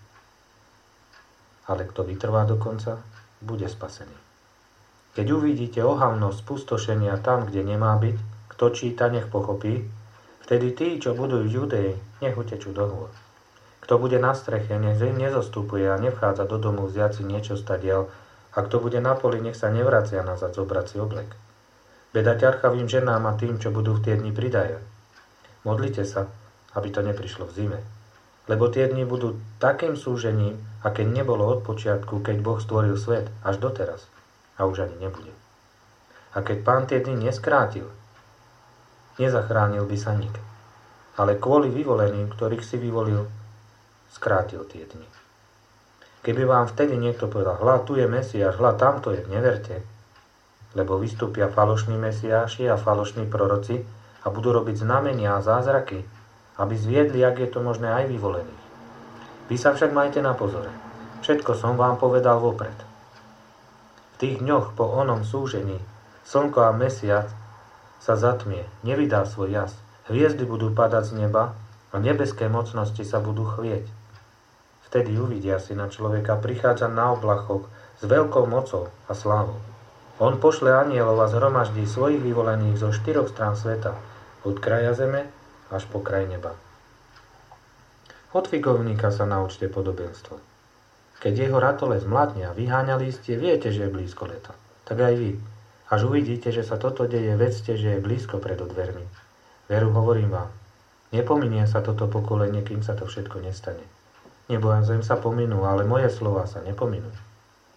Speaker 1: Ale kto vytrvá do konca, bude spasený. Keď uvidíte ohavnosť spustošenia tam, kde nemá byť, kto číta, nech pochopí, vtedy tí, čo budú v Judei, nech utečú do hôr. Kto bude na streche, nech nezostupuje a nevchádza do domu vziať si niečo stadiaľ, a kto bude na poli, nech sa nevracia nazad zobrať si oblek. Beda ťarchavým ženám a tým, čo budú v tie dni pridajať. Modlite sa, aby to neprišlo v zime. Lebo tie dni budú takým súžením, aké nebolo od počiatku, keď Boh stvoril svet, až doteraz. A už ani nebude. A keď Pán tie dni neskrátil, nezachránil by sa nik. Ale kvôli vyvoleným, ktorých si vyvolil, skrátil tie dni. Keby vám vtedy niekto povedal: hľa, tu je Mesiáš, hľa, tamto je, neverte. Lebo vystúpia falošní Mesiáši a falošní proroci a budú robiť znamenia a zázraky, aby zviedli, ak je to možné, aj vyvolených. Vy sa však majte na pozore. Všetko som vám povedal vopred. V tých dňoch po onom súžení slnko a mesiac sa zatmie, nevydá svoj jas. Hviezdy budú padať z neba a nebeské mocnosti sa budú chvieť. Vtedy uvidia Syna človeka prichádzať na oblachoch s veľkou mocou a slávou. On pošle anjelov a zhromaždí svojich vyvolených zo 4 strán sveta, od kraja zeme až po kraj neba. Od figovníka sa naučte podobenstvo. Keď jeho ratole zmladne a vyháňa lístie, viete, že je blízko leto. Tak aj vy. Až uvidíte, že sa toto deje, vedzte, že je blízko pred dvermi. Veru hovorím vám, nepominie sa toto pokolenie, kým sa to všetko nestane. Nebo a zem sa pominú, ale moje slová sa nepominú.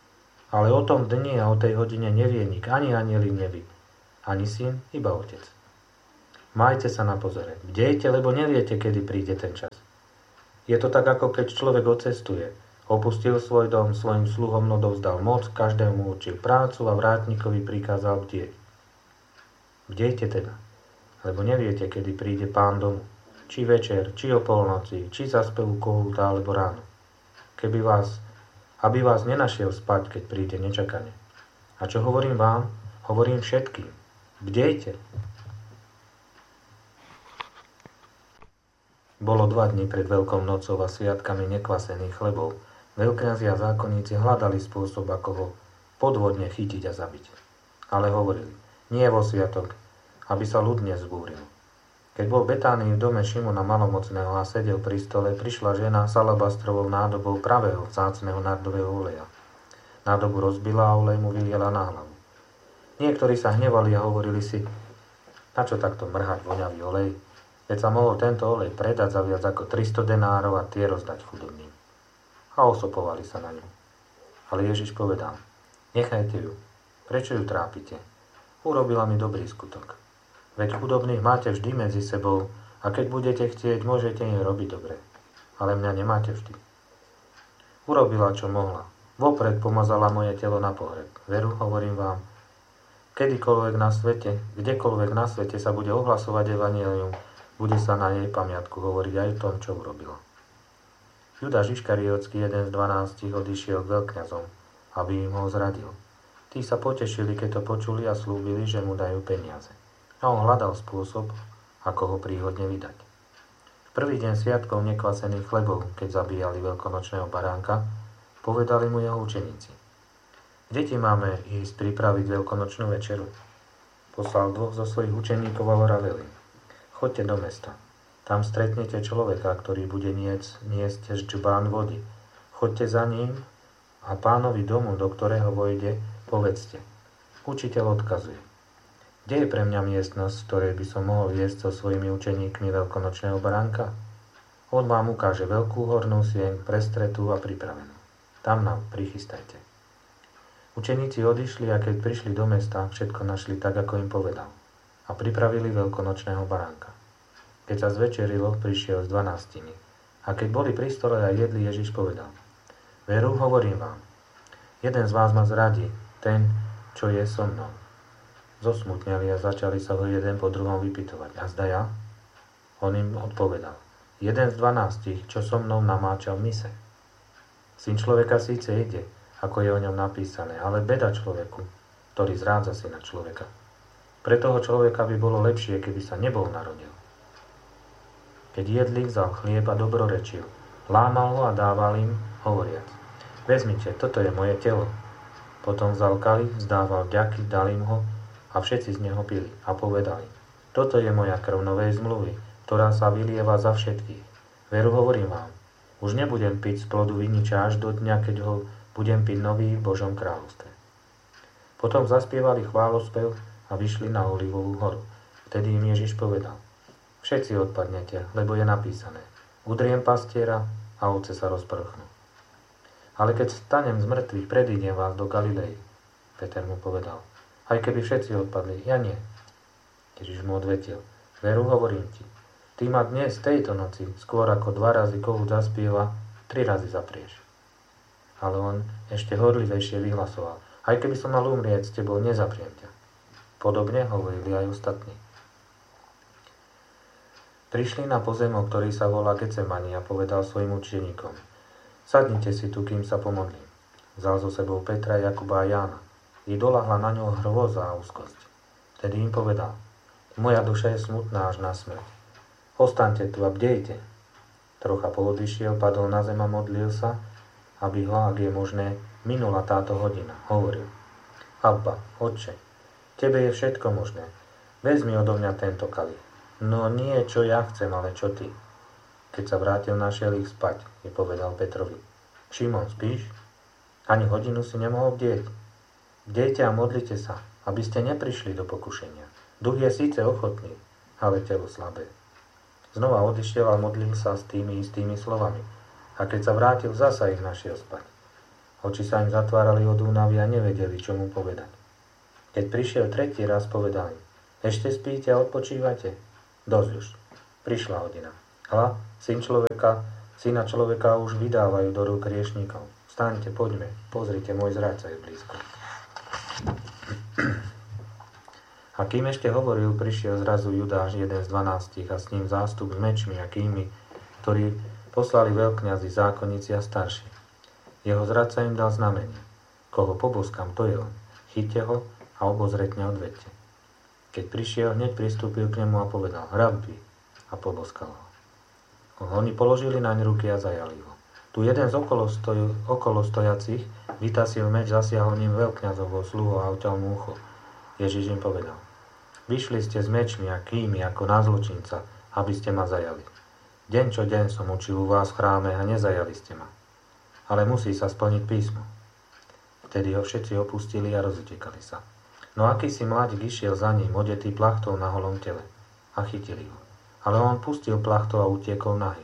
Speaker 1: Ale o tom dni a o tej hodine nevie nik, ani anjeli neví, ani syn, iba otec. Majte sa na pozore, bdejte, lebo neviete, kedy príde ten čas. Je to tak, ako keď človek odcestuje. Opustil svoj dom, svojim sluhom odovzdal moc, každému určil prácu a vrátnikovi prikázal bdieť. Bdejte teda, lebo neviete, kedy príde pán domu. Či večer, či o polnoci, či za spevu kohúta, alebo ráno. Aby vás nenašiel spať, keď príde nečakane. A čo hovorím vám? Hovorím všetkým. Bdejte. Bolo 2 dni pred Veľkou nocou a sviatkami nekvasených chlebov. Veľkňazi a zákonníci hľadali spôsob, ako ho podvodne chytiť a zabiť. Ale hovorili, nie vo sviatok, aby sa ľud nezbúril. Keď bol Betánii v dome Šimona malomocného a sedel pri stole, prišla žena s alabastrovou nádobou pravého vzácneho nardového oleja. Nádobu rozbila a olej mu vyliela na hlavu. Niektorí sa hnevali a hovorili si, na čo takto mrhať voňavý olej? Veď sa mohol tento olej predať za viac ako 300 denárov a tie rozdať chudobným. A osopovali sa na ňu. Ale Ježiš povedal, nechajte ju, prečo ju trápite? Urobila mi dobrý skutok. Veď chudobných máte vždy medzi sebou a keď budete chcieť, môžete im robiť dobre. Ale mňa nemáte vždy. Urobila, čo mohla. Vopred pomazala moje telo na pohreb. Veru, hovorím vám, kedykoľvek na svete, kdekoľvek na svete sa bude ohlasovať evanjelium, bude sa na jej pamiatku hovoriť aj o tom, čo urobila. Judáš Iškariotský, jeden z 12, odišiel k veľkňazom, aby im ho zradil. Tí sa potešili, keď to počuli a slúbili, že mu dajú peniaze. A on hľadal spôsob, ako ho príhodne vydať. V prvý deň sviatkov nekvasených chlebov, keď zabíjali veľkonočného baránka, povedali mu jeho učeníci. Kde ti máme ísť pripraviť veľkonočnú večeru? Poslal 2 zo svojich učeníkov a hovorili. Choďte do mesta. Tam stretnete človeka, ktorý bude niesť žbán vody. Choďte za ním a pánovi domu, do ktorého vojde, povedzte. Učiteľ odkazuje. Kde je pre mňa miestnosť, v ktorej by som mohol jesť so svojimi učeníkmi veľkonočného baránka? On vám ukáže veľkú hornú sieň, prestretú a pripravenú. Tam nám prichystajte. Učeníci odišli a keď prišli do mesta, všetko našli tak, ako im povedal. A pripravili veľkonočného baránka. Keď sa zvečerilo, prišiel s 12. A keď boli pri stole a jedli, Ježiš povedal. Veru, hovorím vám, jeden z vás ma zradí, ten, čo je so mnou. Zosmutneli a začali sa ho jeden po druhom vypytovať. A zda ja? On im odpovedal. Jeden z 12, čo so mnou namáčal mise. Syn človeka síce ide, ako je o ňom napísané, ale beda človeku, ktorý zrádza syna človeka. Pre toho človeka by bolo lepšie, keby sa nebol narodil. Keď jedli, vzal chlieb a dobrorečil. Lámal ho a dával im, hovoriac. Vezmite, toto je moje telo. Potom vzal kalich, vzdával vďaky, dal im ho a všetci z neho pili. A povedali, toto je moja krv novej zmluvy, ktorá sa vylieva za všetkých. Veru, hovorím vám, už nebudem piť z plodu viniča až do dňa, keď ho budem piť nový v Božom kráľovstve. Potom zaspievali chválospev a vyšli na Olivovú horu. Vtedy im Ježiš povedal, všetci odpadnete, lebo je napísané, udriem pastiera a ovce sa rozprchnú. Ale keď stanem z mŕtvych, predídem vás do Galilei. Peter mu povedal, aj keby všetci odpadli, ja nie. Ježiš mu odvetil, veru, hovorím ti, ty ma dnes, tejto noci, skôr ako 2 razy kohút zaspieva, 3 razy zaprieš. Ale on ešte horlivejšie vyhlasoval, aj keby som mal umrieť s tebou, nezapriem ťa. Podobne hovorili aj ostatní. Prišli na pozemok, ktorý sa volá Getsemani a povedal svojim učeníkom, sadnite si tu, kým sa pomodlím. Vzal so sebou Petra, Jakuba a Jána. I doľahla na ňo hrôza a úzkosť. Vtedy im povedal, moja duša je smutná až na smrť. Ostaňte tu a bdejte. Trocha poodišiel, padol na zem a modlil sa, aby ho, ak je možné, minula táto hodina. Hovoril, Abba, Otče, tebe je všetko možné. Vezmi odo mňa tento kalich. No nie, čo ja chcem, ale čo ty. Keď sa vrátil, našiel ich spať, i povedal Petrovi. Šimon, spíš? Ani hodinu si nemohol bdieť. Bdejte a modlite sa, aby ste neprišli do pokušenia. Duch je síce ochotný, ale telo slabé. Znova odišiel a modlil sa s tými istými slovami. A keď sa vrátil, zasa ich našiel spať. Oči sa im zatvárali od únavy a nevedeli, čo mu povedať. Keď prišiel tretí raz, povedal im: Ešte spíte a odpočívate? Dosť už. Prišla hodina. Hľa, syna človeka už vydávajú do rúk hriešnikov. Vstaňte, poďme, pozrite, môj zradca je blízko. A kým ešte hovoril, prišiel zrazu Judáš, jeden z 12, a s ním zástup s mečmi a kými, ktorí poslali veľkňazi, zákonníci a starší. Jeho zradca im dal znamenie. Koho poboskám, to je on. Chyťte ho a obozretne odvedte. Keď prišiel, hneď pristúpil k nemu a povedal: Rabbi, a poboskal ho. Oni položili naň ruky a zajali ho. Tu jeden z okolo stojacich vytasil meč, zasiahol ním veľkňazovou sluhou a uťal mu ucho. Ježiš im povedal: Vyšli ste s mečmi a kými ako na zločinca, aby ste ma zajali. Deň čo deň som učil u vás v chráme a nezajali ste ma. Ale musí sa splniť písmo. Vtedy ho všetci opustili a rozutekali sa. No akýsi mladík išiel za ním, odetý plachtou na holom tele. A chytili ho. Ale on pustil plachtou a utiekol nahý.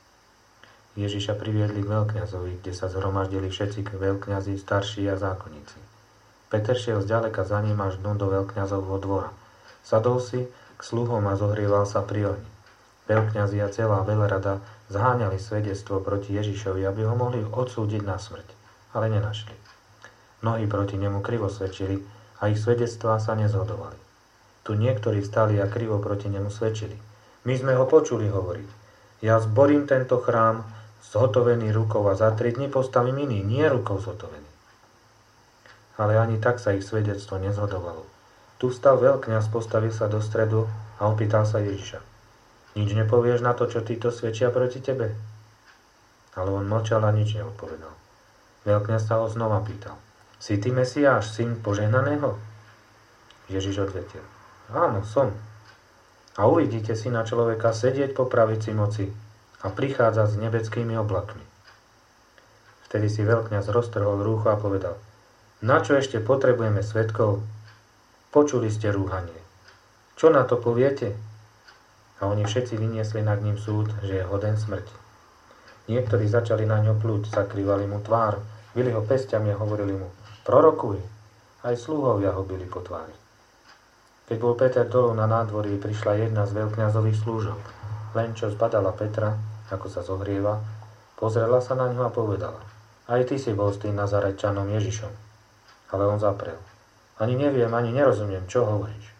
Speaker 1: Ježiša priviedli k veľkňazovi, kde sa zhromaždili všetci veľkňazi, starší a zákonníci. Peter šiel zďaleka za ním až dnu do veľkňazovho dvora. Sadol si k sluhom a zohrieval sa pri ohni. Veľkňazi a celá veľrada zháňali svedectvo proti Ježišovi, aby ho mohli odsúdiť na smrť, ale nenašli. Mnohí proti nemu krivo svedčili a ich svedectvá sa nezhodovali. Tu niektorí stali a krivo proti nemu svedčili. My sme ho počuli hovoriť: Ja zborím tento chrám zhotovený rukou a za 3 dní postavím iný, nie rukou zhotovený. Ale ani tak sa ich svedectvo nezhodovalo. Tu stal veľkňaz, postavil sa do stredu a opýtal sa Ježiša: Nič nepovieš na to, čo títo svedčia proti tebe? Ale on mlčal a nič neodpovedal. Veľkňaz sa ho znova pýtal: Si ty Mesiáš, syn požehnaného? Ježiš odvetil: Áno, som. A uvidíte syna človeka sedieť po pravici moci a prichádzať s nebeckými oblakmi. Vtedy si veľkňaz roztrhol rúcho a povedal: Na čo ešte potrebujeme svedkov? Počuli ste rúhanie. Čo na to poviete? A oni všetci vyniesli nad ním súd, že je hoden smrti. Niektorí začali na ňo plúť, zakrývali mu tvár, bili ho pesťami a hovorili mu: Prorokuj. Aj sluhovia ho bili po tvári. Keď bol Peter dolu na nádvorí, prišla jedna z veľkňazových slúžok. Len čo zbadala Petra, ako sa zohrieva, pozrela sa na ňo a povedala: Aj ty si bol s tým Nazarečanom Ježišom. Ale on zaprel: Ani neviem, ani nerozumiem, čo hovoríš.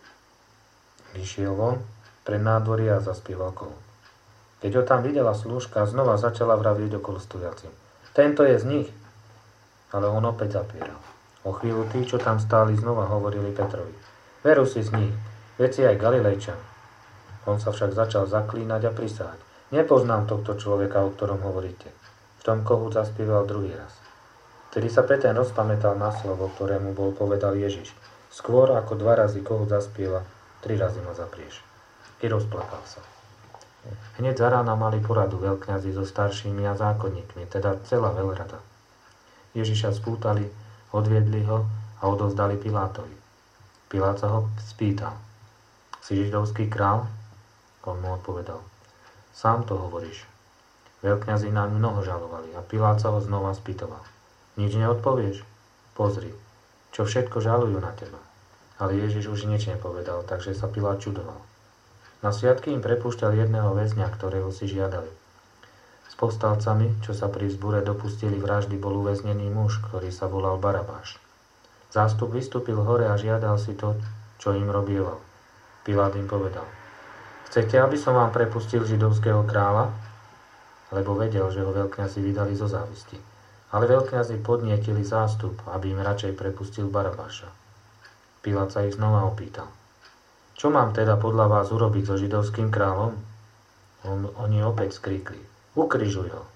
Speaker 1: Vyšiel von pred nádvorie a zaspieval kolo. Keď ho tam videla slúžka, znova začala vraviť okolo stojacim: Tento je z nich. Ale on opäť zapieral. O chvíľu tí, čo tam stáli, znova hovorili Petrovi: Veru si z nich, veď si aj Galilejčan. On sa však začal zaklínať a prisahať: Nepoznám tohto človeka, o ktorom hovoríte. V tom kohu zaspieval druhý raz. Vtedy sa Peter rozpamätal na slovo, ktorému bol povedal Ježiš: Skôr ako 2 razy kohút zaspieva, 3 razy ma zaprieš. I rozplakal sa. Hneď za rána mali poradu veľkňazi so staršími a zákonníkmi, teda celá veľrada. Ježiša spútali, odviedli ho a odovzdali Pilátovi. Pilát sa ho spýtal: Si židovský král? On mu odpovedal: Sám to hovoríš. Veľkňazi naň mnoho žalovali a Pilát sa ho znova spýtoval: Nič neodpovieš? Pozri, čo všetko žalujú na teba. Ale Ježiš už nič nepovedal, takže sa Pilát čudoval. Na sviatky im prepúšťal jedného väzňa, ktorého si žiadali. S povstalcami, čo sa pri zbure dopustili vraždy, bol uväznený muž, ktorý sa volal Barabáš. Zástup vystúpil hore a žiadal si to, čo im robieval. Pilát im povedal: Chcete, aby som vám prepustil židovského kráľa? Lebo vedel, že ho veľkňazi vydali zo závisti. Ale veľkňazi podnietili zástup, aby im radšej prepustil Barabáša. Pilát sa ich znova opýtal: Čo mám teda podľa vás urobiť so židovským kráľom? Oni opäť skríkli: Ukrižuj ho.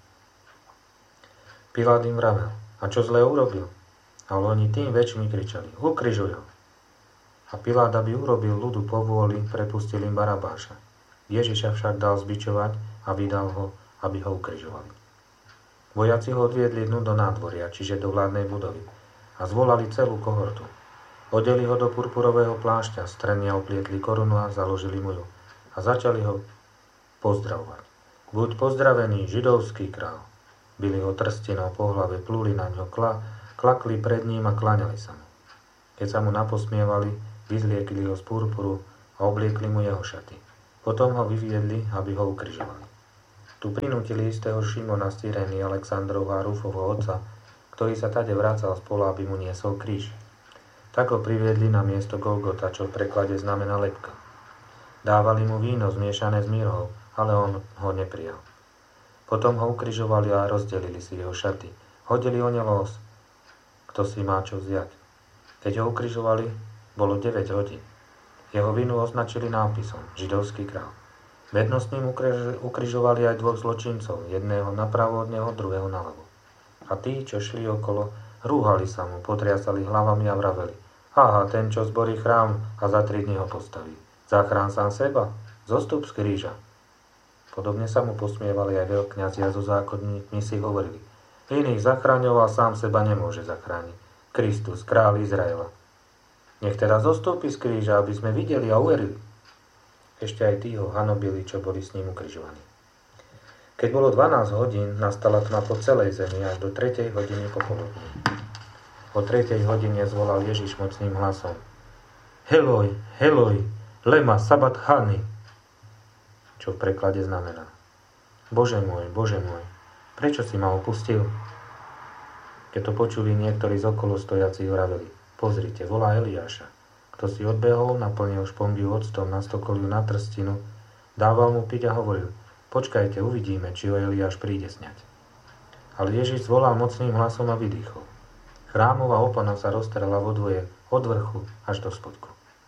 Speaker 1: Pilát im vravel: A čo zle urobil? Ale oni tým väčšmi kričali: Ukrižuj ho. A Pilát, aby urobil ľudu povôli, prepustil im Barabáša. Ježiša však dal zbičovať a vydal ho, aby ho ukrižovali. Vojaci ho odviedli dnu do nádvoria, čiže do vládnej budovy, a zvolali celú kohortu. Odeli ho do purpurového plášťa, strenia oplietli korunu a založili mu ju. A začali ho pozdravovať: Buď pozdravený, židovský král. Bili ho trstinou po hlave, pluli na ňo, klakli pred ním a kláňali sa mu. Keď sa mu naposmievali, vyzliekli ho z purpuru a obliekli mu jeho šaty. Potom ho vyviedli, aby ho ukrižovali. Tu prinútili istého Šimona z Cyrény, Alexandrovho a Rufovho otca, ktorý sa tade vracal z pola, aby mu niesol kríž. Tak ho priviedli na miesto Golgota, čo v preklade znamená lebka. Dávali mu víno zmiešané s mirhou, ale on ho neprijal. Potom ho ukrižovali a rozdelili si jeho šaty. Hodili o ne los, kto si má čo vziať. Keď ho ukrižovali, bolo 9 hodín. Jeho vinu označili nápisom Židovský král. Vedno s ním ukrižovali aj 2 zločincov, jedného napravo od neho, druhého naľavo. A tí, čo šli okolo, rúhali sa mu, potriasali hlavami a vraveli: Aha, ten, čo zborí chrám a za 3 dní ho postaví. Zachrán sám seba, zostup z kríža. Podobne sa mu posmievali aj veľkňazi a so zákonníkmi si hovorili: Iných zachraňoval, sám seba nemôže zachrániť. Kristus, kráľ Izraela. Nech teda zostúpi z kríža, aby sme videli a uverili. Ešte aj tí ho hanobili, čo boli s ním ukrižovaní. Keď bolo 12 hodín, nastala tma po celej zemi až do 3. hodiny popoludní. O 3. hodine zvolal Ježiš mocným hlasom: Heloj, Heloj, lema sabachthani, čo v preklade znamená: Bože môj, prečo si ma opustil? Keď to počuli, niektorí z okolo stojaci vraveli: Pozrite, volá Eliáša. Kto si odbehol, naplnil špongiu octom na stokoliu na trstinu, dával mu piť a hovoril: Počkajte, uvidíme, či ho Eliáš príde sňať. Ale Ježiš zvolal mocným hlasom a vydýchol. Chrámová opona sa roztrela vo dvoje, od vrchu až do spodku.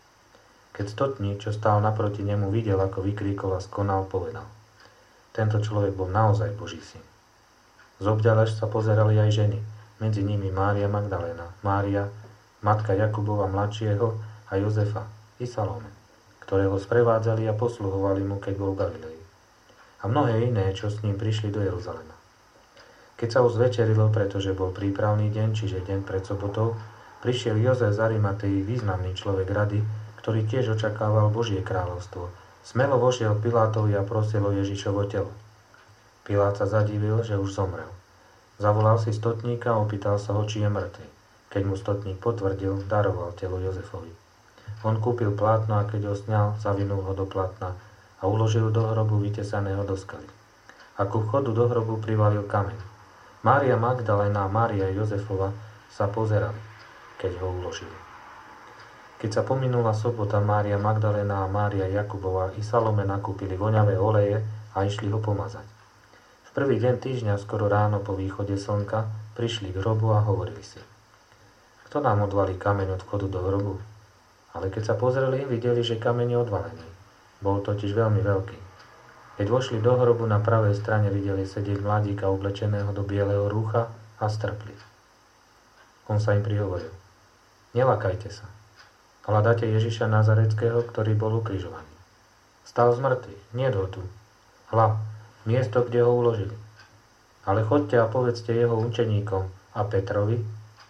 Speaker 1: Keď stotník, čo stál naproti nemu, videl, ako vykríkol a skonal, povedal: Tento človek bol naozaj Boží syn. Zobďalež sa pozerali aj ženy, medzi nimi Mária Magdaléna, Mária, matka Jakubova mladšieho, a Jozefa i Salome, ktoré ho sprevádzali a posluhovali mu, keď bol v Galilei. A mnohé iné, čo s ním prišli do Jeruzalema. Keď sa už zvečerilo, pretože bol prípravný deň, čiže deň pred sobotou, prišiel Jozef z Arimatei, významný človek rady, ktorý tiež očakával Božie kráľovstvo. Smelo vošiel Pilátovi a prosil o Ježišovo telo. Pilát sa zadivil, že už zomrel. Zavolal si stotníka a opýtal sa ho, či je mŕtvy. Keď mu stotník potvrdil, daroval telo Jozefovi. On kúpil plátno a keď ho sňal, zavinul ho do plátna a uložil do hrobu vytesaného do skaly. A ku vchodu do hrobu privalil kameň. Mária Magdaléna a Mária Jozefova sa pozerali, keď ho uložili. Keď sa pominula sobota, Mária Magdaléna a Mária Jakubova i Salome nakúpili voňavé oleje a išli ho pomazať. V prvý deň týždňa, skoro ráno po východe slnka, prišli k hrobu a hovorili si: Kto nám odvalí kameň od vchodu do hrobu? Ale keď sa pozreli, videli, že kameň je odvalený. Bol totiž veľmi veľký. Keď vošli do hrobu, na pravej strane videli sedieť mladíka oblečeného do bieleho rúcha a strpli. On sa im prihovoril: Nelakajte sa. Hľadáte Ježiša Nazareckého, ktorý bol ukrižovaný. Stal z mŕtvych, niet ho tu. Hľa, miesto, kde ho uložili. Ale choďte a povedzte jeho učeníkom a Petrovi: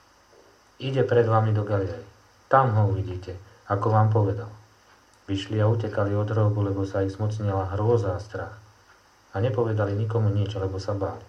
Speaker 1: Ide pred vami do Galilei. Tam ho uvidíte, ako vám povedal. Vyšli a utekali od hrobu, lebo sa ich zmocnila hrôza a strach. A nepovedali nikomu nič, lebo sa báli.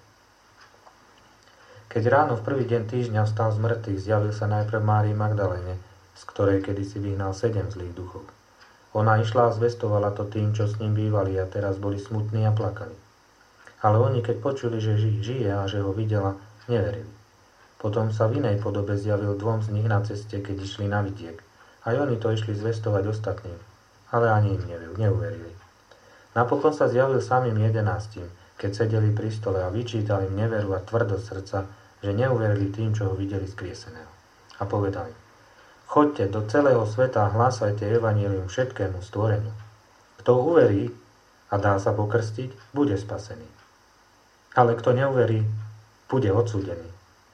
Speaker 1: Keď ráno v prvý deň týždňa vstal z mŕtvych, zjavil sa najprv Márii Magdaléne, z ktorej kedysi vyhnal 7 zlých duchov. Ona išla a zvestovala to tým, čo s ním bývali, a teraz boli smutní a plakali. Ale oni, keď počuli, že žije a že ho videla, neverili. Potom sa v inej podobe zjavil 2 z nich na ceste, keď išli na vidiek. Aj oni to išli zvestovať ostatným, ale ani im neuverili. Napokon sa zjavil samým 11, keď sedeli pri stole a vyčítali im neveru a tvrdosť srdca, že neuverili tým, čo ho videli skrieseného. A povedali: Choďte do celého sveta a hlásajte evanjelium všetkému stvoreniu. Kto uverí a dá sa pokrstiť, bude spasený. Ale kto neuverí, bude odsúdený.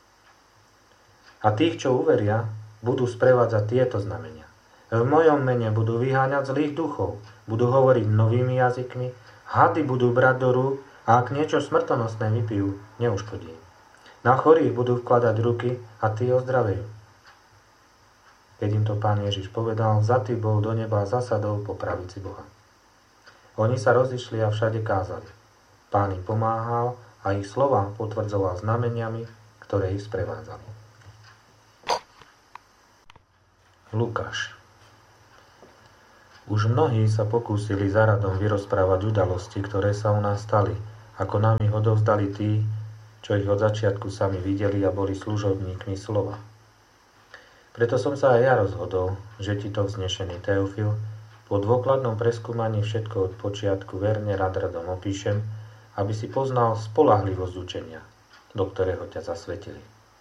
Speaker 1: A tých, čo uveria, budú sprevádzať tieto znamenia. V mojom mene budú vyháňať zlých duchov, budú hovoriť novými jazykmi, hady budú brať do rúk a ak niečo smrtonosné vypijú, neuškodí. Na chorých budú vkladať ruky a tí ozdravejú. Keď im to Pán Ježiš povedal, vzatý bol do neba a zasadol po pravici Boha. Oni sa rozišli a všade kázali. Pán im pomáhal a ich slova potvrdzoval znameniami, ktoré ich sprevádzali. Lukáš. Už mnohí sa pokúsili za radom vyrozprávať udalosti, ktoré sa u nás stali, ako nám ich odovzdali tí, čo ich od začiatku sami videli a boli služobníkmi slova. Preto som sa aj ja rozhodol, že ti to vznešený Teofil po dôkladnom preskúmaní všetko od počiatku verne radom opíšem, aby si poznal spoľahlivosť učenia, do ktorého ťa zasvetili.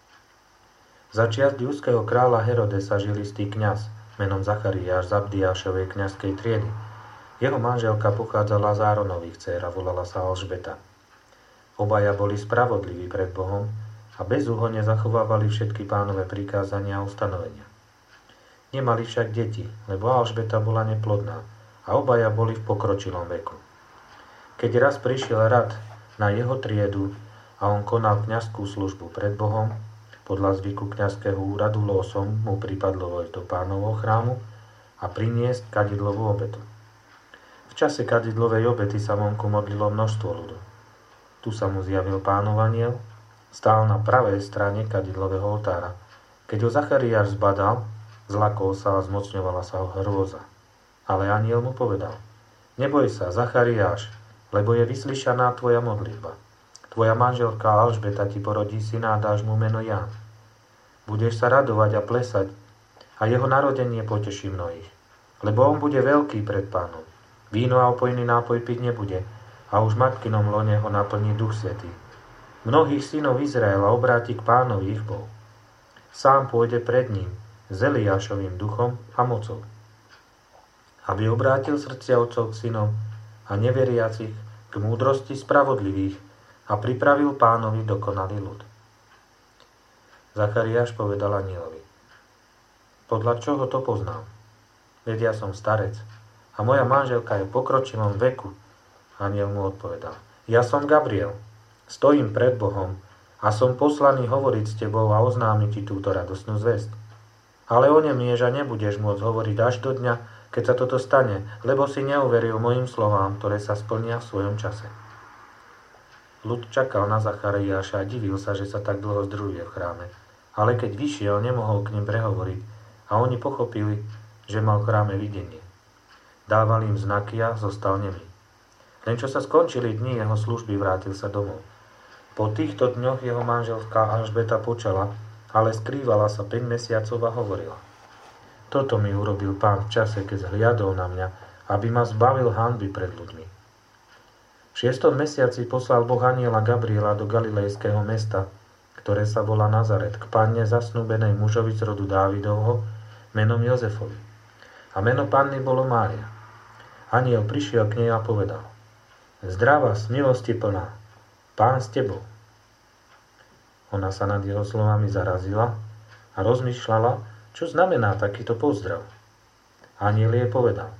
Speaker 1: Za čias judského kráľa Herodesa žil istý kňaz menom Zachariáš z Abdiášovej kňazskej triedy. Jeho manželka pochádzala z Áronových dcér a volala sa Alžbeta. Obaja boli spravodliví pred Bohom a bezúhonne zachovávali všetky pánove prikázania a ustanovenia. Nemali však deti, lebo Alžbeta bola neplodná a obaja boli v pokročilom veku. Keď raz prišiel rad na jeho triedu a on konal kňazskú službu pred Bohom, podľa zvyku kňazského úradu losom mu pripadlo vojsť do Pánovho chrámu a priniesť kadidlovú obetu. V čase kadidlovej obety sa vonku modlilo množstvo ľudu. Tu sa mu zjavil Pánov anjel, stál na pravej strane kadidlového oltára. Keď ho Zachariáš zbadal, zlakol sa a zmocňovala sa ho hrôza. Ale anjel mu povedal: Neboj sa, Zachariáš, lebo je vyslyšaná tvoja modlitba. Tvoja manželka Alžbeta ti porodí syna a dáš mu meno Ján. Budeš sa radovať a plesať a jeho narodenie poteší mnohých. Lebo on bude veľký pred Pánom. Víno a opojný nápoj piť nebude a už v matkinom lone ho naplní Duch Svätý. Mnohých synov Izraela obráti k Pánovi ich Bohu. Sám pôjde pred ním s Eliášovým duchom a mocou, aby obrátil srdcia otcov k synom a neveriacich k múdrosti spravodlivých a pripravil Pánovi dokonalý ľud. Zachariáš povedal anjelovi: Podľa čoho to poznám? Veď ja som starec a moja manželka je v pokročilom veku. Anjel mu odpovedal: Ja som Gabriel, stojím pred Bohom a som poslaný hovoriť s tebou a oznámiť ti túto radosnú zvesť. Ale onemieš a nebudeš môcť hovoriť až do dňa, keď sa toto stane, lebo si neuveril mojim slovám, ktoré sa splnia v svojom čase. Ľud čakal na Zachariáša a divil sa, že sa tak dlho združuje v chráme. Ale keď vyšiel, nemohol k nim prehovoriť a oni pochopili, že mal v chráme videnie. Dával im znaky a zostal nemý. Len čo sa skončili dni jeho služby, vrátil sa domov. Po týchto dňoch jeho manželka Alžbeta počala, ale skrývala sa 5 mesiacov a hovorila: Toto mi urobil Pán v čase, keď zhliadol na mňa, aby ma zbavil hanby pred ľuďmi. V 6. mesiaci poslal Boh anjela Gabriela do galilejského mesta, ktoré sa volá Nazaret, k panne zasnúbenej mužovi z rodu Dávidovho, menom Jozefovi. A meno panny bolo Mária. Anjel prišiel k nej a povedal: Zdravá, z milosti plná, Pán s tebou. Ona sa nad jeho slovami zarazila a rozmýšľala, čo znamená takýto pozdrav. Anjel jej povedal: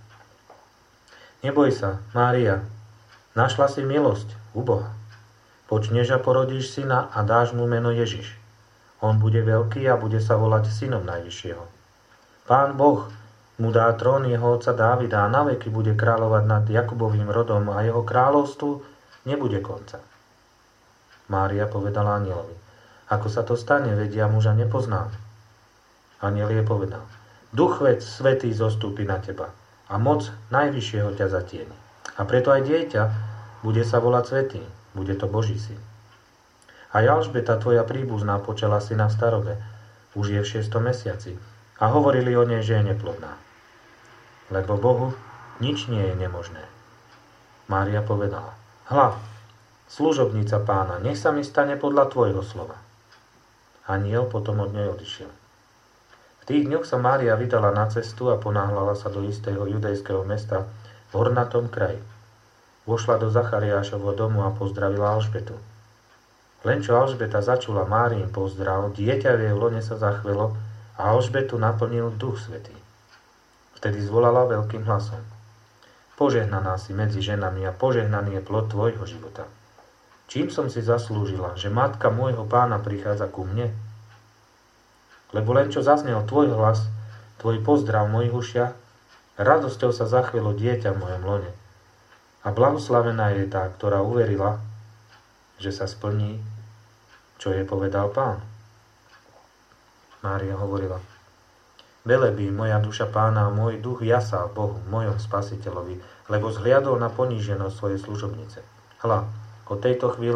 Speaker 1: Neboj sa, Mária, našla si milosť u Boha. Počneš a porodíš syna a dáš mu meno Ježiš. On bude veľký a bude sa volať synom Najvyššieho. Pán Boh mu dá trón jeho otca Dávida a naveky bude kráľovať nad Jakubovým rodom a jeho kráľovstvu nebude konca. Mária povedala anjelovi: Ako sa to stane, veď ja muža nepoznám. Anjel jej povedal: Duch Svätý zostúpi na teba a moc Najvyššieho ťa zatieni. A preto aj dieťa bude sa volať Svätý, bude to Boží syn. A Alžbeta, tvoja príbuzná, počala syna v starobe, už je v 6. mesiaci, a hovorili o nej, že je neplodná. Lebo Bohu nič nie je nemožné. Mária povedala: Hľa, služobnica Pána, nech sa mi stane podľa tvojho slova. Anjel potom od nej odišiel. V tých dňoch sa Mária vydala na cestu a ponáhľala sa do istého judejského mesta v hornatom kraji. Vošla do Zachariášovho domu a pozdravila Alžbetu. Len čo Alžbeta začula Máriin pozdrav, dieťa v jej lone sa zachvelo a Alžbetu naplnil Duch Svätý. Vtedy zvolala veľkým hlasom: Požehnaná si medzi ženami a požehnaný je plod tvojho života. Čím som si zaslúžila, že matka môjho Pána prichádza ku mne? Lebo len čo zaznel tvoj hlas, tvoj pozdrav v mojich ušiach, radosťou sa zachvelo dieťa v mojom lone. A blahoslavená je tá, ktorá uverila, že sa splní, čo jej povedal Pán? Mária hovorila: Velebí moja duša Pána a môj duch jasá v Bohu, mojom Spasiteľovi, lebo zhliadol na poníženosť svojej služobnice. Hľa, od tejto chvíle